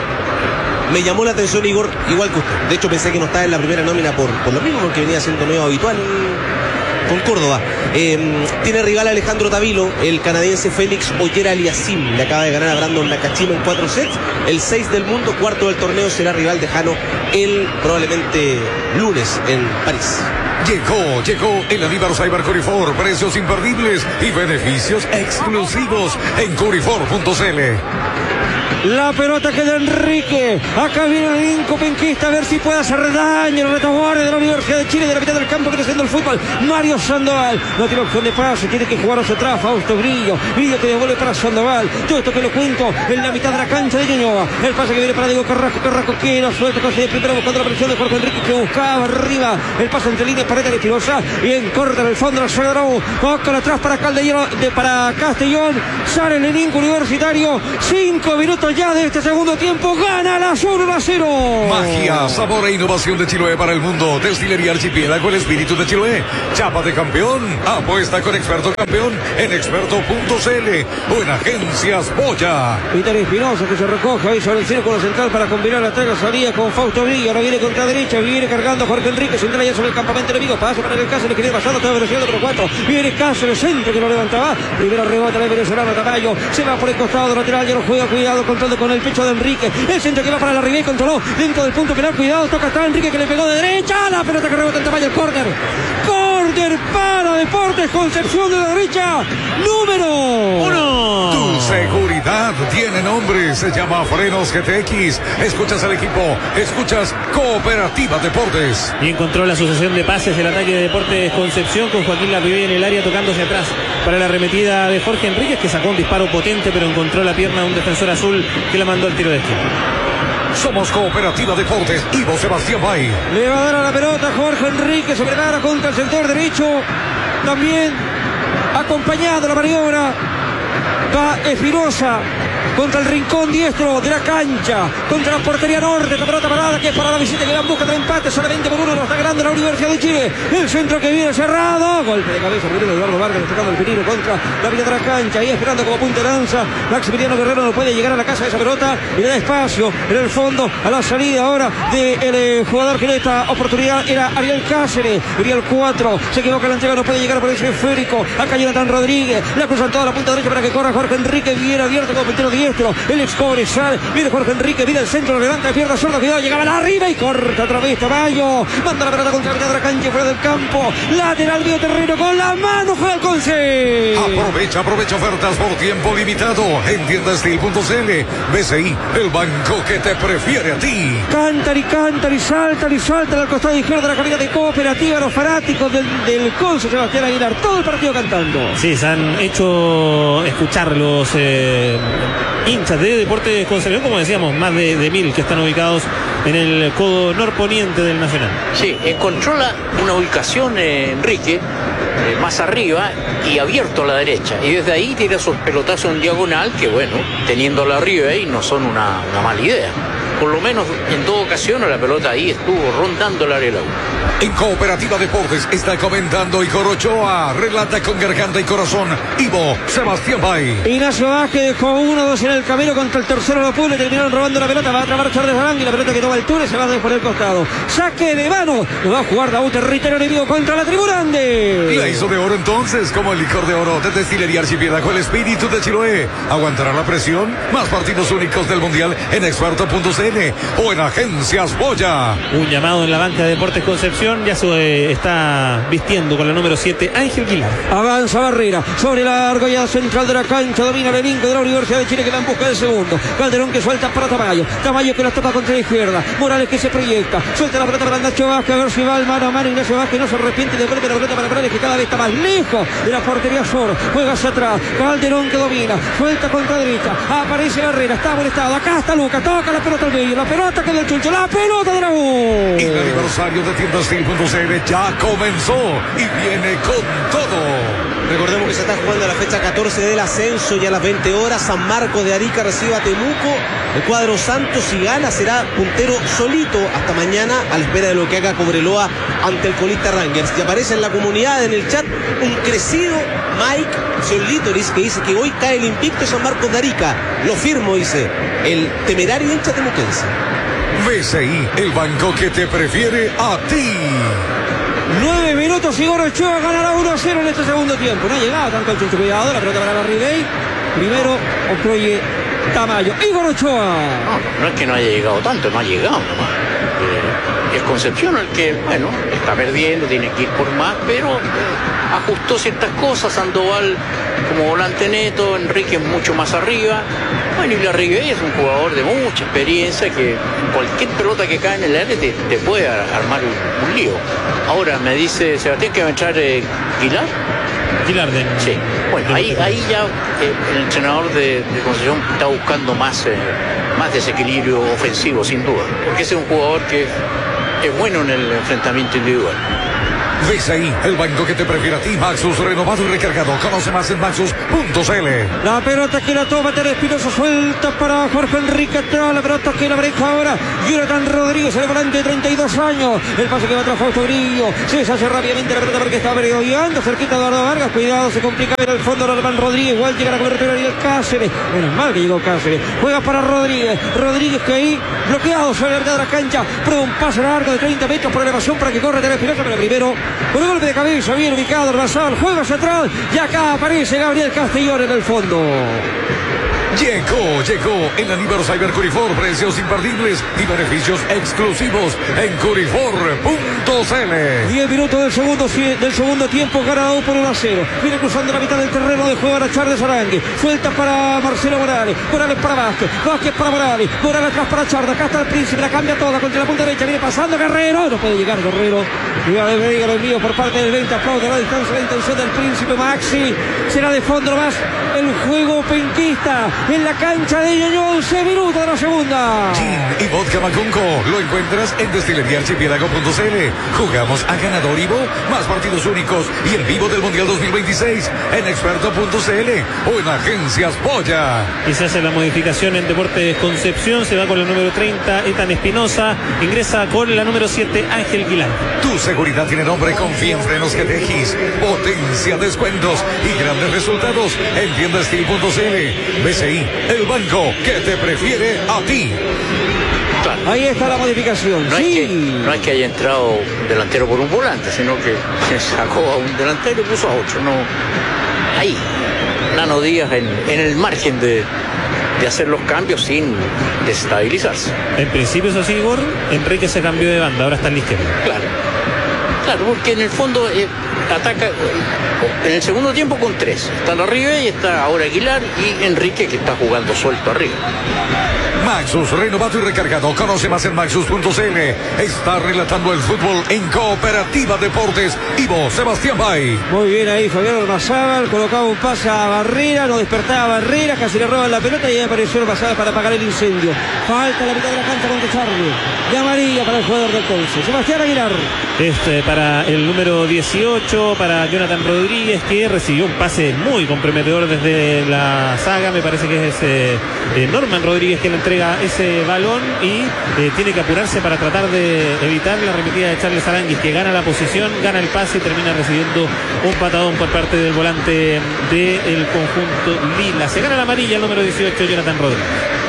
Me llamó la atención Igor, igual que usted. De hecho pensé que no estaba en la primera nómina por lo mismo, porque venía siendo medio habitual con Córdoba. Tiene rival a Alejandro Tavilo, el canadiense Félix Oyer-Aliassime. Le acaba de ganar a Brandon Nakashima en 4 sets. El 6 del mundo, cuarto del torneo, será rival de Jano el probablemente lunes en París. Llegó el Aníbal Cyber Curifor. Precios imperdibles y beneficios exclusivos en curifor.cl. La pelota queda Enrique. Acá viene el elenco penquista a ver si puede hacer daño. El retaguardia de la Universidad de Chile, de la mitad del campo creciendo el fútbol. Mario Sandoval no tiene opción de pase, tiene que jugar hacia atrás. Fausto Grillo que devuelve para Sandoval. Todo esto que lo cuento en la mitad de la cancha de Ñuñoa. El pase que viene para Diego Carrasco que lo suelta casi de primero buscando la presión de Jorge Enrique, que buscaba arriba. El pase entre líneas, Paredes de Espinosa y en corta en el fondo la Sagrado. Con atrás para para Castellón. Sale el elenco universitario. 5 minutos ya de este segundo tiempo. Gana la Azul 1-0. Magia, sabor e innovación de Chiloé para el mundo. Destilería Archipiélago, el espíritu de Chiloé. Chapa de campeón. Apuesta con Experto Campeón en experto.cl o en Agencias Boya. Vital Espinosa que se recoge ahí sobre el círculo central para combinar la ataque. Salía con Fausto Villa. Ahora viene contra derecha. Viene cargando Jorge Enrique. Se entra ya sobre el campamento enemigo. Pasa para el Cáceres que viene pasando toda velocidad número 4. Viene Cáceres, centro que lo levantaba. Primero rebota la venezolana Tamayo. Se va por el costado de lateral. Ya lo juega. Cuidado controlando con el pecho de Enrique. El centro que va para la Ribey. Controló dentro del punto penal. Cuidado. Toca hasta Enrique que le pegó de derecha. La pelota que rebota en Tamayo. El córner. Córner para Deportes Concepción de la derecha. Número 1. Tu seguridad tiene nombre. Se llama Frenos GTX. Escuchas al equipo. Escuchas Cooperativa Deportes. Y encontró la asociación de pases del ataque de Deportes Concepción con Joaquín Larribey en el área tocándose atrás para la arremetida de Jorge Enríquez, que sacó un disparo potente pero encontró la pierna de un defensor azul que la mandó al tiro de esquina. Somos Cooperativa Deportes. Ivo Sebastián Bay. Le va a dar a la pelota Jorge Enrique. Se prepara contra el sector derecho. También acompañado la maniobra va Espinosa contra el rincón diestro de la cancha, contra la portería norte. La pelota parada que es para la visita que va en busca de empate. Solamente por uno lo está ganando la Universidad de Chile. El centro que viene cerrado. Golpe de cabeza primero de Eduardo Vargas, tocando el peligro contra la mitad de la cancha. Ahí esperando como punta de lanza. Maximiliano Guerrero no puede llegar a la casa de esa pelota y le da espacio en el fondo a la salida ahora del jugador que en esta oportunidad era Ariel Cáceres. Iría el 4. Se equivoca la entrega, no puede llegar por ese esférico. Acá Jonathan Rodríguez. La cruzan toda la punta derecha para que corra Jorge Enrique. Viene abierto como puntero diestro. El ex Cobresal. Viene Jorge Enrique. Viene el centro. Levanta de pierna zurda. Cuidado. Llegaba arriba y corta otra vez Tamayo. Manda la pelota contra la mitad de la cancha. Fuera del campo. Lateral medio terreno con la mano. Juega el Conce. Aprovecha ofertas por tiempo limitado en tiendastil.cl. BCI, el banco que te prefiere a ti. Cantan y saltan al costado izquierdo de la cabina de Cooperativa. Los fanáticos del Conce Sebastián Aguilar. Todo el partido cantando. Sí, se han hecho escuchar los hinchas de Deportes Concepción, como decíamos, más de 1000 que están ubicados en el codo norponiente del Nacional. Sí, encontró una ubicación Enrique más arriba y abierto a la derecha, y desde ahí tira sus pelotazos en diagonal que, bueno, teniéndola arriba ahí no son una mala idea. Por lo menos en toda ocasión la pelota ahí estuvo rondando el área del agua. En Cooperativa Deportes está comentando Igor Ochoa. Relata con garganta y corazón Ivo Sebastián Bay. Ignacio Vázquez dejó 1-2 en el camino contra el tercero de Puebla. Terminaron robando la pelota. Va a trabar Charles Arangui. La pelota que toma altura y se va a dar por el costado. Saque de mano. Lo va a jugar Daúl territorio enemigo contra la tribuna Ande. La hizo de oro entonces, como el licor de oro de Destilería Archipiélago, el espíritu de Chiloé. Aguantará la presión. Más partidos únicos del Mundial en experto.cl o en Agencias Boya. Un llamado en la banca de Deportes Concepción. Ya se está vistiendo con la número 7 Ángel Guilar. Avanza Barrera sobre la argolla central de la cancha. Domina el elenco de la Universidad de Chile que va en busca del segundo. Calderón que suelta para Tamayo. Tamayo que la toca contra la izquierda. Morales que se proyecta. Suelta la pelota para Nacho Vázquez. A ver si va el mano a mano. Ignacio Vázquez no se arrepiente. Le vuelve la pelota para Morales que cada vez está más lejos de la portería sur. Juega hacia atrás. Calderón que domina. Suelta contra derecha. Aparece Barrera. Está molestado. Acá está Lucas. Toca la pelota al medio. La pelota que del Chuncho. La pelota de la U. Y el aniversario de tiendastil.cl ya comenzó y viene con todo. Recordemos que se está jugando la fecha 14 del ascenso. Ya a las 20 horas San Marcos de Arica recibe a Temuco. El cuadro Santos, si gana, será puntero solito hasta mañana, a la espera de lo que haga Cobreloa ante el colista Rangers. Y aparece en la comunidad, en el chat, un crecido Mike Solitoris que dice que hoy cae el invicto San Marcos de Arica. Lo firmo, dice el temerario hincha temuquense. BCI, el banco que te prefiere a ti. 9 minutos, Igor Ochoa ganará 1-0 en este segundo tiempo. No ha llegado tanto el Chuncho. Cuidado, la pelota para la Ribey. Primero Ocroye Tamayo. Igor Ochoa. No es que no haya llegado tanto, no ha llegado nomás. Es Concepción el que, bueno, está perdiendo, tiene que ir por más, pero ajustó ciertas cosas. Sandoval como volante neto, Enrique mucho más arriba. Bueno, y Larribey es un jugador de mucha experiencia que cualquier pelota que cae en el área te puede armar un lío. Ahora me dice Sebastián que va a entrar Guilar. Gilarden. Sí. Bueno, ahí ya el entrenador de Concepción está buscando más desequilibrio ofensivo, sin duda. Porque ese es un jugador que es bueno en el enfrentamiento individual. ¿Ves ahí el banco que te prefiere a ti? Maxus, renovado y recargado. Conoce más en maxus.cl. La pelota que la toma Ter Espinosa, suelta para Jorge Enrique atrás. La pelota que la breja ahora Jonathan Rodríguez, el volante de 32 años. El pase que va atrás Fausto Grillo. Se deshace rápidamente la pelota porque está merodeando cerquita de Eduardo Vargas. Cuidado, se complica ver el fondo. Norman Rodríguez, igual llega la cobertura de Cáceres. Menos mal que llegó Cáceres. Juega para Rodríguez. Rodríguez que ahí bloqueado sobre la verdad de la cancha. Prueba un pase largo de 30 metros por elevación para que corra Ter Espinosa, pero primero con un golpe de cabeza bien ubicado Razal, juega hacia atrás y acá aparece Gabriel Castellón en el fondo. Llegó el aniversario Curifor, precios imperdibles y beneficios exclusivos en Curifor.cl. 10 minutos del segundo tiempo, ganado por 1-0. Viene cruzando la mitad del terreno de juego a Charles Arangue. Suelta para Marcelo Morales. Morales para Vázquez. Vázquez para Morales. Morales atrás para Charles. Acá está el Príncipe. La cambia toda contra la punta derecha. Viene pasando Guerrero. No puede llegar Guerrero. Llega el mío por parte del 20. Aplaude la distancia, la intención del Príncipe Maxi. Será de fondo más el juego penquista en la cancha de Ñoño. 11 minutos de la segunda. Gin y vodka Macunco lo encuentras en destileríaarchipiélago.cl. Jugamos a ganador Ivo, más partidos únicos y en vivo del Mundial 2026 en experto.cl o en Agencias Polla. Y se hace la modificación en Deportes Concepción. Se va con la número 30 Ethan Espinosa, ingresa con la número 7 Ángel Guilán. Tu seguridad tiene nombre, confía en Frenos Getejis, potencia, descuentos y grandes resultados en tiendastil.cl. BCI, el banco que te prefiere a ti. Claro. Ahí está la modificación. No es que haya entrado delantero por un volante, sino que sacó a un delantero y puso a otro. No, ahí, Nano Díaz en el margen de hacer los cambios sin desestabilizarse. En principio es así, Igor. Enrique se cambió de banda, ahora está en la izquierda. Claro, porque en el fondo ataca en el segundo tiempo con 3. Está arriba y está ahora Aguilar y Enrique que está jugando suelto arriba. Maxus, renovado y recargado. Conoce más en maxus.cl. Está relatando el fútbol en Cooperativa Deportes. Ivo Sebastián Bay. Muy bien ahí Fabián Ormazábal, colocaba un pase a Barrera, no despertaba Barrera, casi le roban la pelota y ahí apareció Ormazábal para apagar el incendio. Falta la mitad de la cancha con Charlie. De amarilla para el jugador del Conce. Sebastián Aguilar. Para el número 18, para Jonathan Rodríguez, que recibió un pase muy comprometedor desde la saga. Me parece que es Norman Rodríguez que le entrega ese balón y tiene que apurarse para tratar de evitar la arremetida de Charles Aranguis, que gana la posición, gana el pase y termina recibiendo un patadón por parte del volante del conjunto lila. Se gana la amarilla el número 18, Jonathan Rodríguez.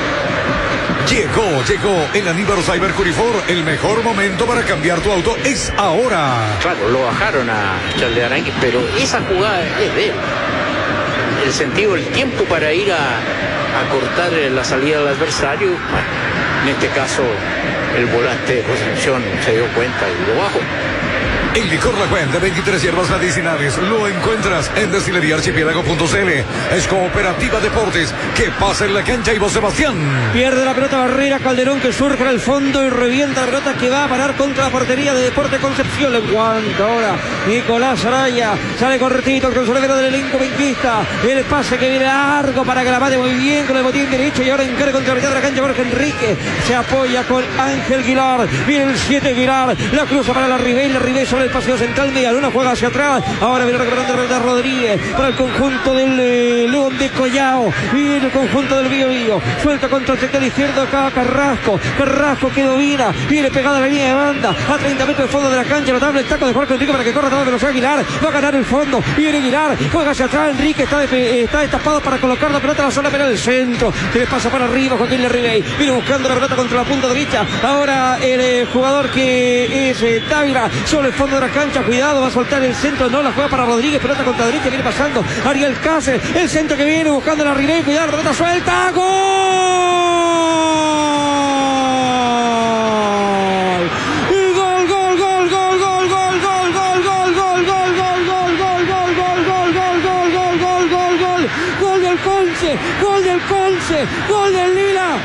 Llegó el aniversario Curifor. El mejor momento para cambiar tu auto es ahora. Claro, lo bajaron a Charles Aranguis, pero esa jugada es de él. El sentido del tiempo para ir a cortar la salida del adversario. Bueno, en este caso el volante de Concepción se dio cuenta y lo bajó. El licor La Cuenta, 23 hierbas medicinales, lo encuentras en destileríaarchipiélago.cl. Es Cooperativa Deportes, que pasa en la cancha Ivo Sebastián. Pierde la pelota Barrera, Calderón que surge al fondo y revienta la pelota que va a parar contra la portería de Deportes Concepción. Le aguanta ahora Nicolás Araya, sale cortito el consolero del elenco benquista. El pase que viene largo para que la mate muy bien con el botín derecho y ahora encara contra la mitad de la cancha Jorge Enrique. Se apoya con Ángel Guilar, viene el 7 Guilar, la cruza para la Ribey sobre el paseo central, media luna, juega hacia atrás, ahora viene recuperando a Rodríguez para el conjunto del León de Collao, viene el conjunto del Bío, suelta contra el sector izquierdo acá Carrasco que domina, viene pegada a la línea de banda, a 30 metros del fondo de la cancha, notable el taco de Jorge Enrique para que corra toda velocidad Aguilar, va a ganar el fondo, viene Aguilar, juega hacia atrás, Enrique está destapado para colocar la pelota a la zona penal del centro, que le pasa para arriba Joaquín Lerribey, viene buscando la pelota contra la punta derecha, ahora el jugador que es Dávila, sobre el fondo de la cancha, cuidado, va a soltar el centro, no, la juega para Rodríguez, pelota contra derecha, viene pasando Ariel Cáceres, el centro que viene buscando la Ribey, cuidado, pelota suelta, ¡gol! Conce, gol del Conce, gol del Lila,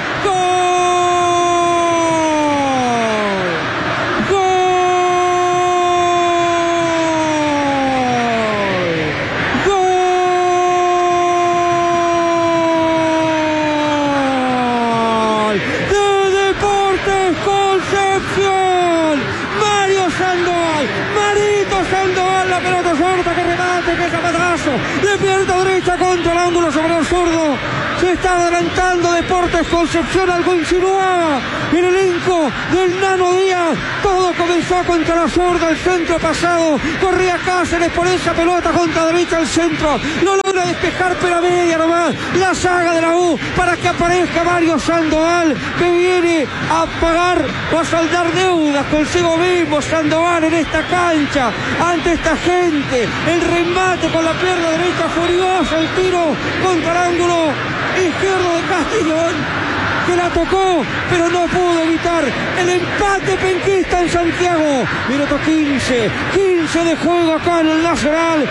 de pierna derecha contra el ángulo sobre el zurdo. Se está adelantando Deportes Concepción, algo insinuaba el elenco del Nano Díaz. Todo comenzó contra la zurda, el centro pasado, corría Cáceres por esa pelota contra derecha al centro, no logra despejar, pero a media nomás la saga de la U para que aparezca Mario Sandoval, que viene a pagar o a saldar deudas consigo mismo. Sandoval en esta cancha, ante esta gente, el remate con la pierna derecha furiosa, el tiro contra el ángulo izquierdo de Castellón, que la tocó, pero no pudo evitar el empate penquista en Santiago. Minuto 15 de juego acá en el Nacional.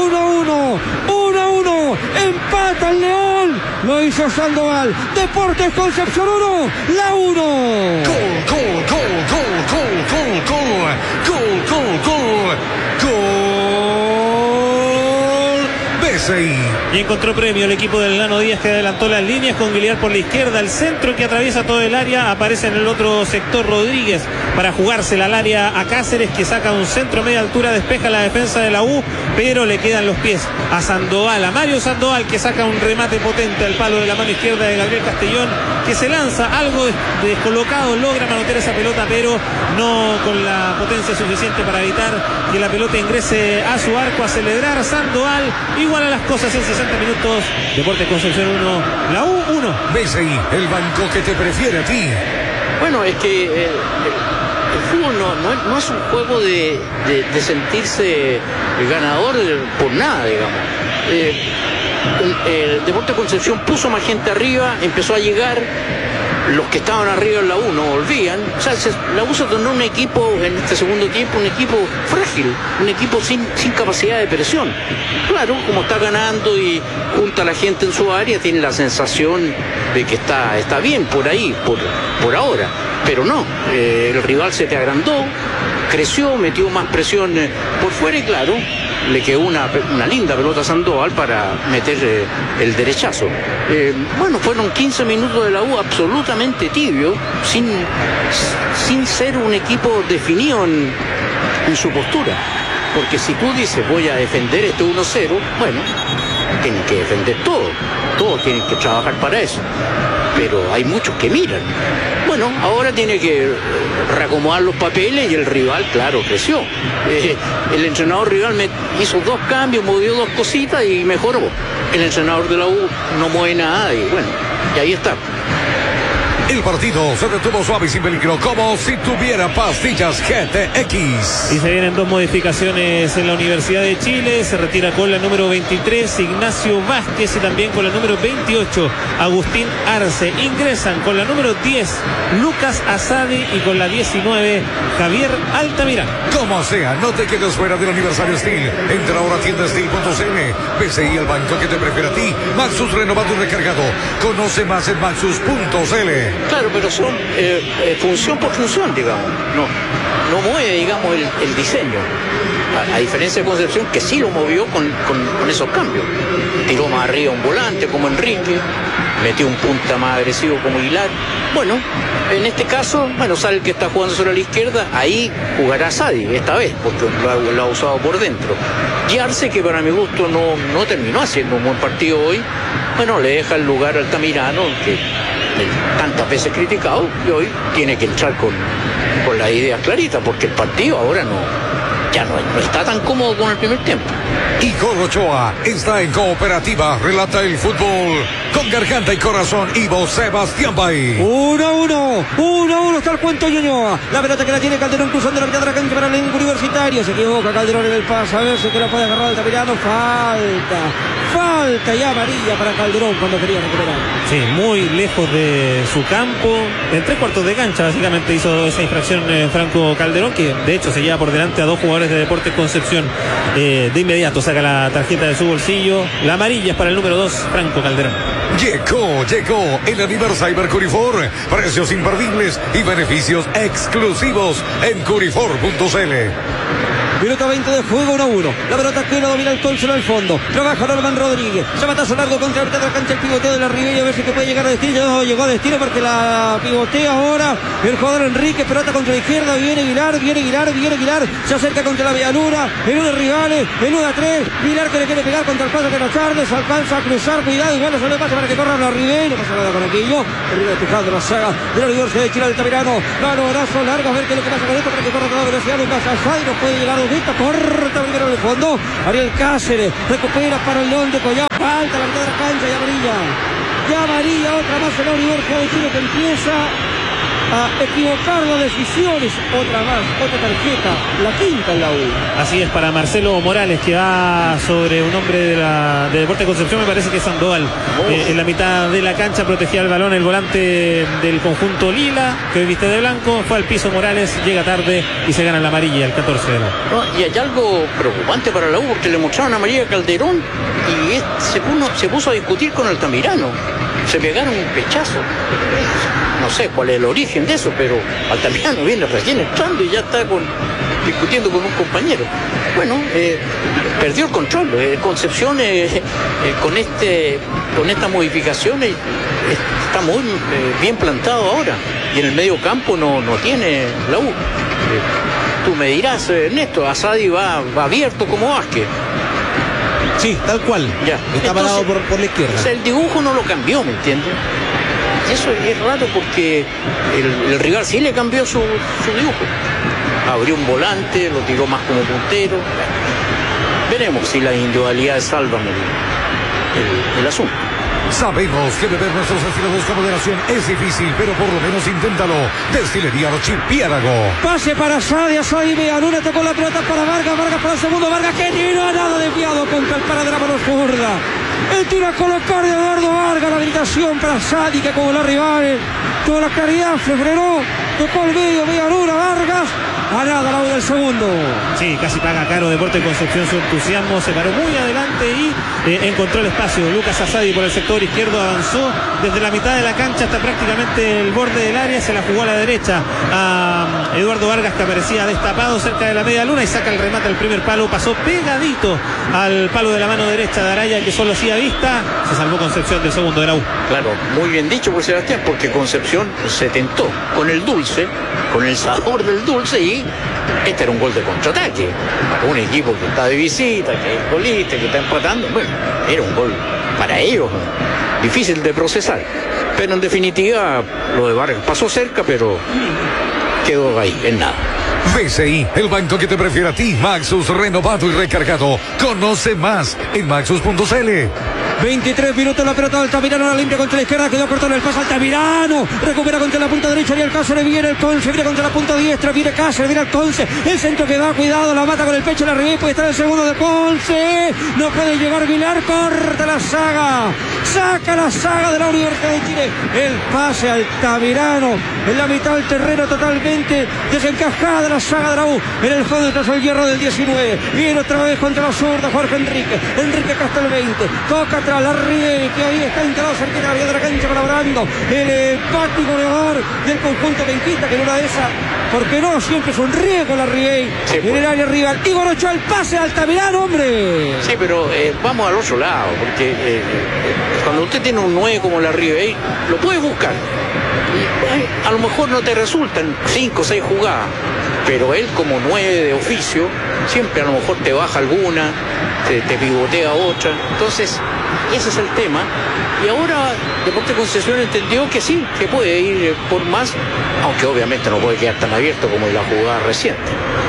1-1, empata el León, lo hizo Sandoval. Deportes Concepción 1, la 1. Y encontró premio el equipo del Nano Díaz, que adelantó las líneas con Guiliar por la izquierda, el centro que atraviesa todo el área. Aparece en el otro sector Rodríguez para jugársela al área a Cáceres, que saca un centro a media altura, despeja la defensa de la U, pero le quedan los pies a Sandoval, a Mario Sandoval, que saca un remate potente al palo de la mano izquierda de Gabriel Castellón, que se lanza algo descolocado, logra manotear esa pelota, pero no con la potencia suficiente para evitar que la pelota ingrese a su arco. A celebrar Sandoval, igual a las cosas en 60 minutos. Deportes Concepción 1, la U 1. BCI, el banco que te prefiere a ti. Bueno, es que el fútbol no es un juego de sentirse ganador por nada, digamos. El Deportes Concepción puso más gente arriba, empezó a llegar. Los que estaban arriba en la U no volvían. O sea, la U se tornó un equipo en este segundo tiempo, un equipo frágil, un equipo sin capacidad de presión. Claro, como está ganando y junta a la gente en su área, tiene la sensación de que está bien por ahí, por ahora. Pero no, el rival se te agrandó, creció, metió más presión por fuera y claro, le quedó una linda pelota a Sandoval para meter el derechazo. Bueno, fueron 15 minutos de la U absolutamente tibio, sin ser un equipo definido en su postura. Porque si tú dices voy a defender este 1-0, bueno, tienen que defender todos tienen que trabajar para eso. Pero hay muchos que miran. Bueno, ahora tiene que reacomodar los papeles y el rival, claro, creció. El entrenador rival hizo 2 cambios, movió 2 cositas y mejoró. El entrenador de la U no mueve nada y bueno, y ahí está. El partido se detuvo suave y sin peligro, como si tuviera pastillas GTX. Y se vienen 2 modificaciones en la Universidad de Chile. Se retira con la número 23 Ignacio Vázquez y también con la número 28 Agustín Arce. Ingresan con la número 10 Lucas Asadi y con la 19 Javier Altamirano. Como sea, no te quedes fuera del aniversario Steel. Entra ahora a tiendasteel.cl. BCI, el banco que te prefiere a ti. Maxus renovado y recargado. Conoce más en maxus.cl. Claro, pero son función por función, digamos. No mueve, digamos, el diseño. A diferencia de Concepción, que sí lo movió con esos cambios. Tiró más arriba un volante como Enrique, metió un punta más agresivo como Aguilar. Bueno, en este caso, sale el que está jugando sobre la izquierda, ahí jugará Sadi esta vez, porque lo ha usado por dentro. Y Arce, que para mi gusto no terminó haciendo un buen partido hoy, le deja el lugar al Altamirano, que tantas veces criticado, y hoy tiene que entrar con las ideas claritas, porque el partido ahora ya no está tan cómodo con el primer tiempo. Igor Ochoa está en Cooperativa, relata el fútbol con garganta y corazón. Ivo Sebastián Bay. 1-1 está el cuento Ñuñoa. La pelota que la tiene Calderón cruzando la mitad de la cancha para el elenco universitario. Se equivoca Calderón en el pase, a ver si que la puede agarrar Altamirano. Falta falta y amarilla para Calderón cuando quería recuperar. Sí, muy lejos de su campo. En 3/4 de cancha básicamente hizo esa infracción Franco Calderón, que de hecho se lleva por delante a 2 jugadores de Deportes Concepción. De inmediato saca la tarjeta de su bolsillo. La amarilla es para el número 2, Franco Calderón. Llegó el aniversario Curifor. Precios imperdibles y beneficios exclusivos en curifor.cl. Minuto 20 de juego, 1-1. La pelota que la domina el Consul al fondo. Trabaja Norman Rodríguez. Zapatazo largo contra el mitad de la cancha. El pivoteo de la Ribey. A ver si que puede llegar a destino. No llegó a destino porque la pivotea ahora el jugador Enrique. Pelota contra la izquierda. Viene Aguilar. Se acerca contra la Villaluna. Eluda rivales. Eluda 3. Vilar que le quiere pegar contra el paso de la Charles. Alcanza a cruzar. Cuidado. Igual no se le pasa para que corra la Ribey. No pasa nada con aquello. Arriba despejando la saga de la Universidad de Chile Altamirano. Balonazo largo. A ver qué es lo que pasa con esto para que corra toda velocidad. Lucas Asay no puede llegar. Corta primero en el fondo. Ariel Cáceres recupera para el León de Collao. Falta la mitad de la cancha y amarilla. Otra más en la Universidad de Chile que empieza a equivocar las decisiones. Otra tarjeta, la quinta en la U. Así es, para Marcelo Morales, que va sobre un hombre de Deportes Concepción, me parece que es Sandoval. En la mitad de la cancha protegía el balón el volante del conjunto Lila, que hoy viste de blanco. Fue al piso Morales, llega tarde y se gana la amarilla, el 14 de la U. Y hay algo preocupante para la U, porque le mostraron amarilla a Calderón y se puso a discutir con Altamirano. Se pegaron un pechazo. No sé cuál es el origen de eso, pero Altamirano viene recién entrando y ya está discutiendo con un compañero. Bueno, perdió el control. Concepción con estas modificaciones está muy bien plantado ahora. Y en el medio campo no tiene la U. Tú me dirás, Ernesto, Asadi va abierto como Vázquez. Sí, tal cual. Ya. Está parado por la izquierda. O sea, el dibujo no lo cambió, ¿me entiendes? Y eso es raro porque el rival sí le cambió su dibujo. Abrió un volante, lo tiró más como puntero. Veremos si las individualidades salvan el asunto. Sabemos que beber nuestros destilados con moderación es difícil, pero por lo menos inténtalo. Destilería Archipiélago. Pase para Asadi Villaluna, tocó la pelota para Vargas para el segundo, Vargas que tiró nada desviado contra el paradrama de zurda. El tiro a colocar de Eduardo Vargas, la habilitación para Asadi que como los rivales, toda la claridad se frenó, tocó el medio Villaluna, Vargas. A nada la U del segundo. Sí, casi paga caro Deportes Concepción su entusiasmo. Se paró muy adelante y encontró el espacio. Lucas Asadi por el sector izquierdo avanzó desde la mitad de la cancha hasta prácticamente el borde del área. Se la jugó a la derecha a Eduardo Vargas, que aparecía destapado cerca de la media luna y saca el remate al primer palo. Pasó pegadito al palo de la mano derecha de Araya, que solo hacía vista. Se salvó Concepción del segundo de la U. Claro, muy bien dicho por Sebastián, porque Concepción se tentó con el dulce, con el sabor del dulce, y este era un gol de contraataque para un equipo que está de visita, que es colista, que está empatando. Bueno, era un gol para ellos difícil de procesar, pero en definitiva lo de Vargas pasó cerca, pero quedó ahí en nada. BCI, el banco que te prefiere a ti. Maxus, renovado y recargado. Conoce más en maxus.cl. 23 minutos, la pelota de Altamirano, la limpia contra la izquierda, quedó cortado en el paso. Altamirano recupera contra la punta derecha, viene el Cáceres, viene el Conce, viene contra la punta diestra, viene Cáceres, viene el Conce, el centro que va, cuidado, la mata con el pecho, la Ribey, puede estar el segundo de Conce, no puede llegar Vilar, corta la saga, saca la saga de la Universidad de Chile, el pase Altamirano, en la mitad del terreno totalmente desencajada de la saga de la U, en el fondo tras el hierro del 19, viene otra vez contra la zurda Jorge Enrique hasta el 20, toca atrás la Ribey, que ahí está instalado cerquita de la cancha colaborando, el empate goleador del conjunto penquista, que en una de esas, porque no, siempre es un riesgo la Ribey, sí, en el área rival. Igor Ochoa, el pase de Altamirano, hombre. Sí, pero vamos al otro lado, porque cuando usted tiene un 9 como la Ribey, lo puede buscar. Y, a lo mejor no te resultan 5 o 6 jugadas, pero él como 9 de oficio, siempre a lo mejor te baja alguna, te pivotea otra. Entonces, ese es el tema. Y ahora Deportes Concepción entendió que sí, que puede ir por más, aunque obviamente no puede quedar tan abierto como en la jugada reciente.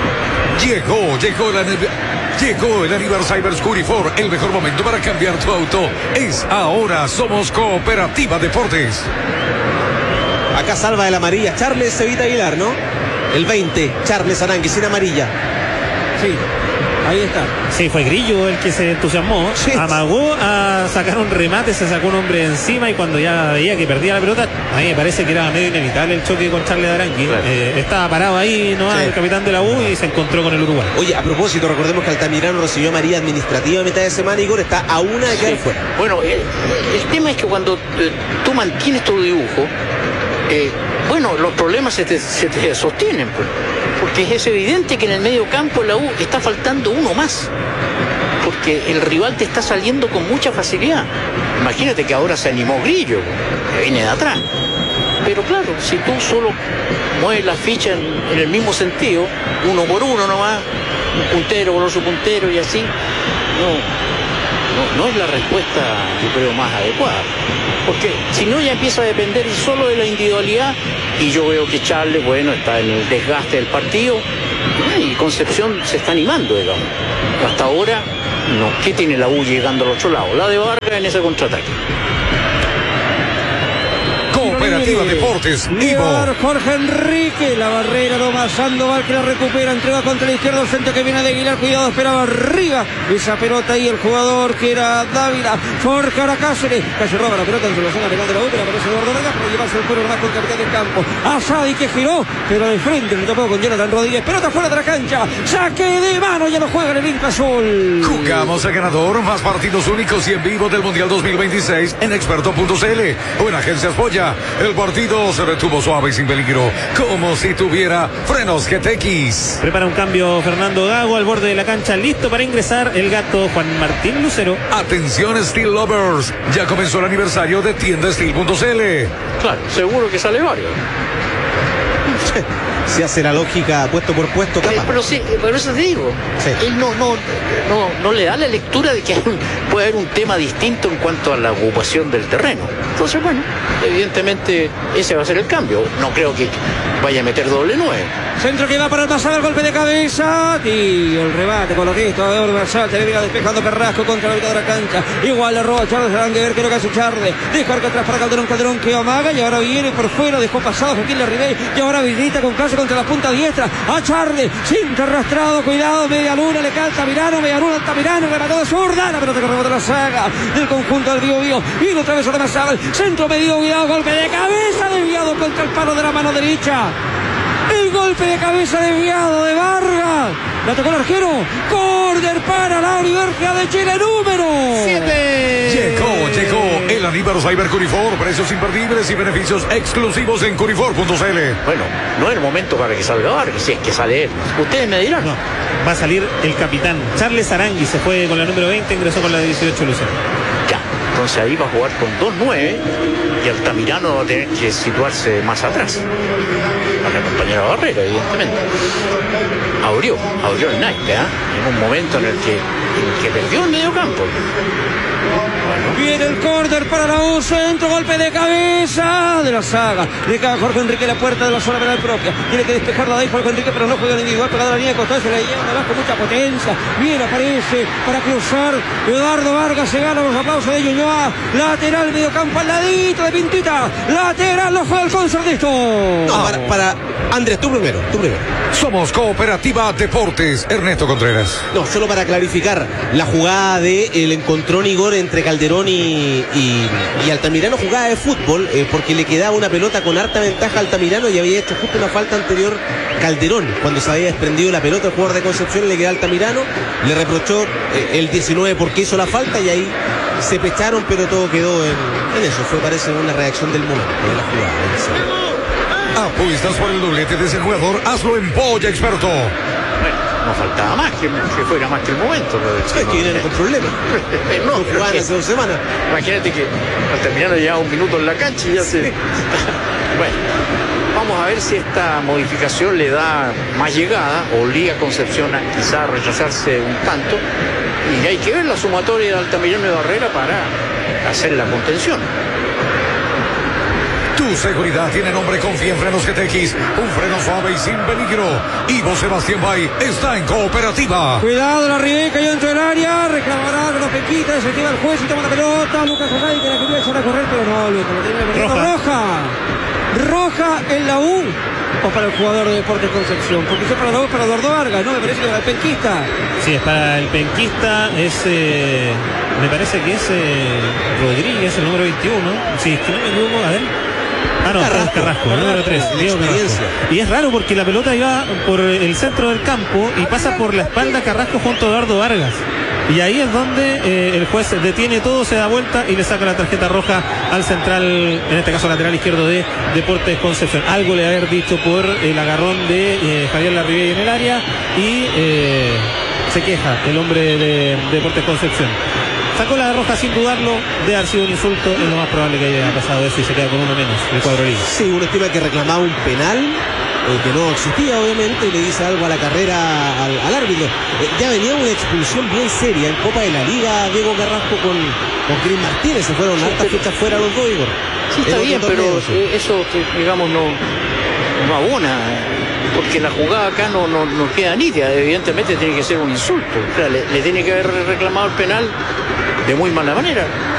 Llegó el aniversario Curifor. El mejor momento para cambiar tu auto es ahora. Somos Cooperativa Deportes. Acá salva de la amarilla Charles Evita Aguilar, ¿no? El 20, Charles Arangui sin amarilla. Sí. Ahí está. Sí, fue Grillo el que se entusiasmó. Sí. Amagó a sacar un remate, se sacó un hombre encima y cuando ya veía que perdía la pelota, a mí me parece que era medio inevitable el choque con Charles Arangui. Claro. Estaba parado ahí, ¿no? Sí. El capitán de la U y se encontró con el Uruguay. Oye, a propósito, recordemos que Altamirano recibió amarilla administrativa a mitad de semana, Igor, está a una de quedar fuera. Bueno, el tema es que cuando tú mantienes tu dibujo, bueno, los problemas se te sostienen, pues, porque es evidente que en el medio campo la U está faltando uno más, porque el rival te está saliendo con mucha facilidad. Imagínate que ahora se animó Grillo, que viene de atrás. Pero claro, si tú solo mueves la ficha en el mismo sentido, uno por uno nomás, un puntero por otro puntero y así, no es la respuesta, yo creo, más adecuada. Porque si no, ya empieza a depender solo de la individualidad, y yo veo que Charles, bueno, está en el desgaste del partido, y Concepción se está animando, digamos. Hasta ahora, no. ¿Qué tiene la U llegando al otro lado? La de Vargas en ese contraataque. Cooperativa Deportes, Llevar Ivo. Jorge Enrique, la barrera Tomás Sandoval que la recupera, entrega contra la izquierda, el centro que viene de Aguilar, cuidado, esperaba arriba esa pelota y el jugador que era Dávila, Jorge ahora Cáceres, casi roba la pelota en su zona penal de la U, pero aparece Eduardo Vargas para llevarse el cuero más con el capitán del campo, Asadi que giró, pero de frente le topó con Jonathan Rodríguez, pelota fuera de la cancha, saque de mano, ya no juega en el Inca Azul. Jugamos a ganador, más partidos únicos y en vivo del Mundial 2026 en experto.cl o en Agencias Polla. El partido se retuvo suave y sin peligro, como si tuviera frenos GTX. Prepara un cambio Fernando Gago al borde de la cancha, listo para ingresar el gato Juan Martín Lucero. Atención Steel Lovers, ya comenzó el aniversario de tiendasteel.cl. Claro, seguro que sale varios. Se hace la lógica puesto por puesto, capaz. Pero sí, por eso te digo, Sí. él no le da la lectura de que puede haber un tema distinto en cuanto a la ocupación del terreno. Entonces, bueno, evidentemente ese va a ser el cambio. No creo que vaya a meter doble 9. Centro que va para el Masada, el golpe de cabeza y el rebate con lo que esto de Marsal, se viene despejando Carrasco contra la mitad de la cancha, igual le roba Charles Aranguer, que lo que hace Charles, deja arco atrás para Calderón que amaga y ahora viene por fuera, dejó pasado Joaquín Larribey y ahora habilita con clase contra la punta diestra a Charles, siempre arrastrado, cuidado, media luna, le cae Altamirano, media luna Altamirano, remató de zurda, la pelota que rebota la saga del conjunto del Biobío, viene otra vez de Marsal, centro medio, cuidado, golpe de cabeza, desviado contra el palo de la mano derecha. El golpe de cabeza desviado de Vargas. La tocó el arquero. Córner para la Universidad de Chile, número 7. Llegó el Aníbal Cyber Curifor, precios imperdibles y beneficios exclusivos en curifor.cl. Bueno, no es el momento para que salga Vargas, si es que sale él. Ustedes me dirán. No, va a salir el capitán Charles Arangui, se fue con la número 20, ingresó con la 18 Lucero. Ya, entonces ahí va a jugar con 2-9 y Altamirano va a tener que situarse más atrás. Para acompañar a Barrera, evidentemente. Abrió el naipe, en un momento en el que perdió el medio campo. Viene el córner para la U, centro, golpe de cabeza de la saga. Le cae a Jorge Enrique la puerta de la zona penal propia. Tiene que despejarla de ahí Jorge Enrique, pero no juega el individual, pegado a la línea de costado, se le lleva abajo con mucha potencia. Bien aparece para cruzar. Eduardo Vargas se gana los aplausos de Ñuñoa. Lateral, medio campo al ladito de Pintita. Lateral, no juega el concertista. No, para Andrés, tú primero. Somos Cooperativa Deportes, Ernesto Contreras. No, solo para clarificar, la jugada del encontrón Igor entre Calderón y Altamirano, jugada de fútbol, porque le quedaba una pelota con harta ventaja a Altamirano y había hecho justo una falta anterior Calderón, cuando se había desprendido la pelota el jugador de Concepción, le quedaba Altamirano, le reprochó el 19 porque hizo la falta y ahí se pecharon, pero todo quedó en eso. Fue, parece, una reacción del momento de la jugada. Apuestas por el doblete de ese jugador, hazlo en Polla Experto. Bueno, no faltaba más que fuera más que el momento. Es que vienen con problemas. No, jugaban hace 2 semanas. Imagínate que Altamirano lleva 1 minuto en la cancha y ya se... Bueno, vamos a ver si esta modificación le da más llegada, obliga a Concepción a quizá rechazarse un tanto, y hay que ver la sumatoria de Altamirano y Barrera para hacer la contención. Tu seguridad tiene nombre, confía en Frenos GTX, un freno suave y sin peligro. Ivo Sebastián Bay está en Cooperativa. Cuidado, la Ribey cayó dentro del área, reclamará con los pequitas, desactiva el juez y toma la pelota. Lucas Array que la quería echar a correr, pero no, lo tiene roja. roja en la U o para el jugador de Deportes Concepción, porque si es para la U es para Eduardo Vargas, ¿no? Me parece que para el penquista. Sí, es para el penquista, me parece que es Rodríguez, el número 21. Si es que no me equivoco, a ver. Ah, no, Carrasco, el número 3, Diego Carrasco. Y es raro porque la pelota iba por el centro del campo y pasa por la espalda Carrasco junto a Eduardo Vargas. Y ahí es donde el juez detiene todo, se da vuelta y le saca la tarjeta roja al central, en este caso lateral izquierdo de Deportes Concepción. Algo le haber dicho por el agarrón de Javier Larribey en el área y se queja el hombre de Deportes Concepción. Sacó la roja sin dudarlo, de haber sido un insulto, es lo más probable que haya pasado eso y se queda con uno menos el cuadro liga. Sí, uno estima que reclamaba un penal. Que no existía obviamente, y le dice algo a la carrera al árbitro. Ya venía una expulsión bien seria en Copa de la Liga, Diego Carrasco con Cris Martínez, se fueron hartas fechas fuera los dos, Igor. Sí, está bien, pero eso, digamos, no abona, porque la jugada acá no queda nítida, evidentemente tiene que ser un insulto. O sea, le tiene que haber reclamado el penal de muy mala manera.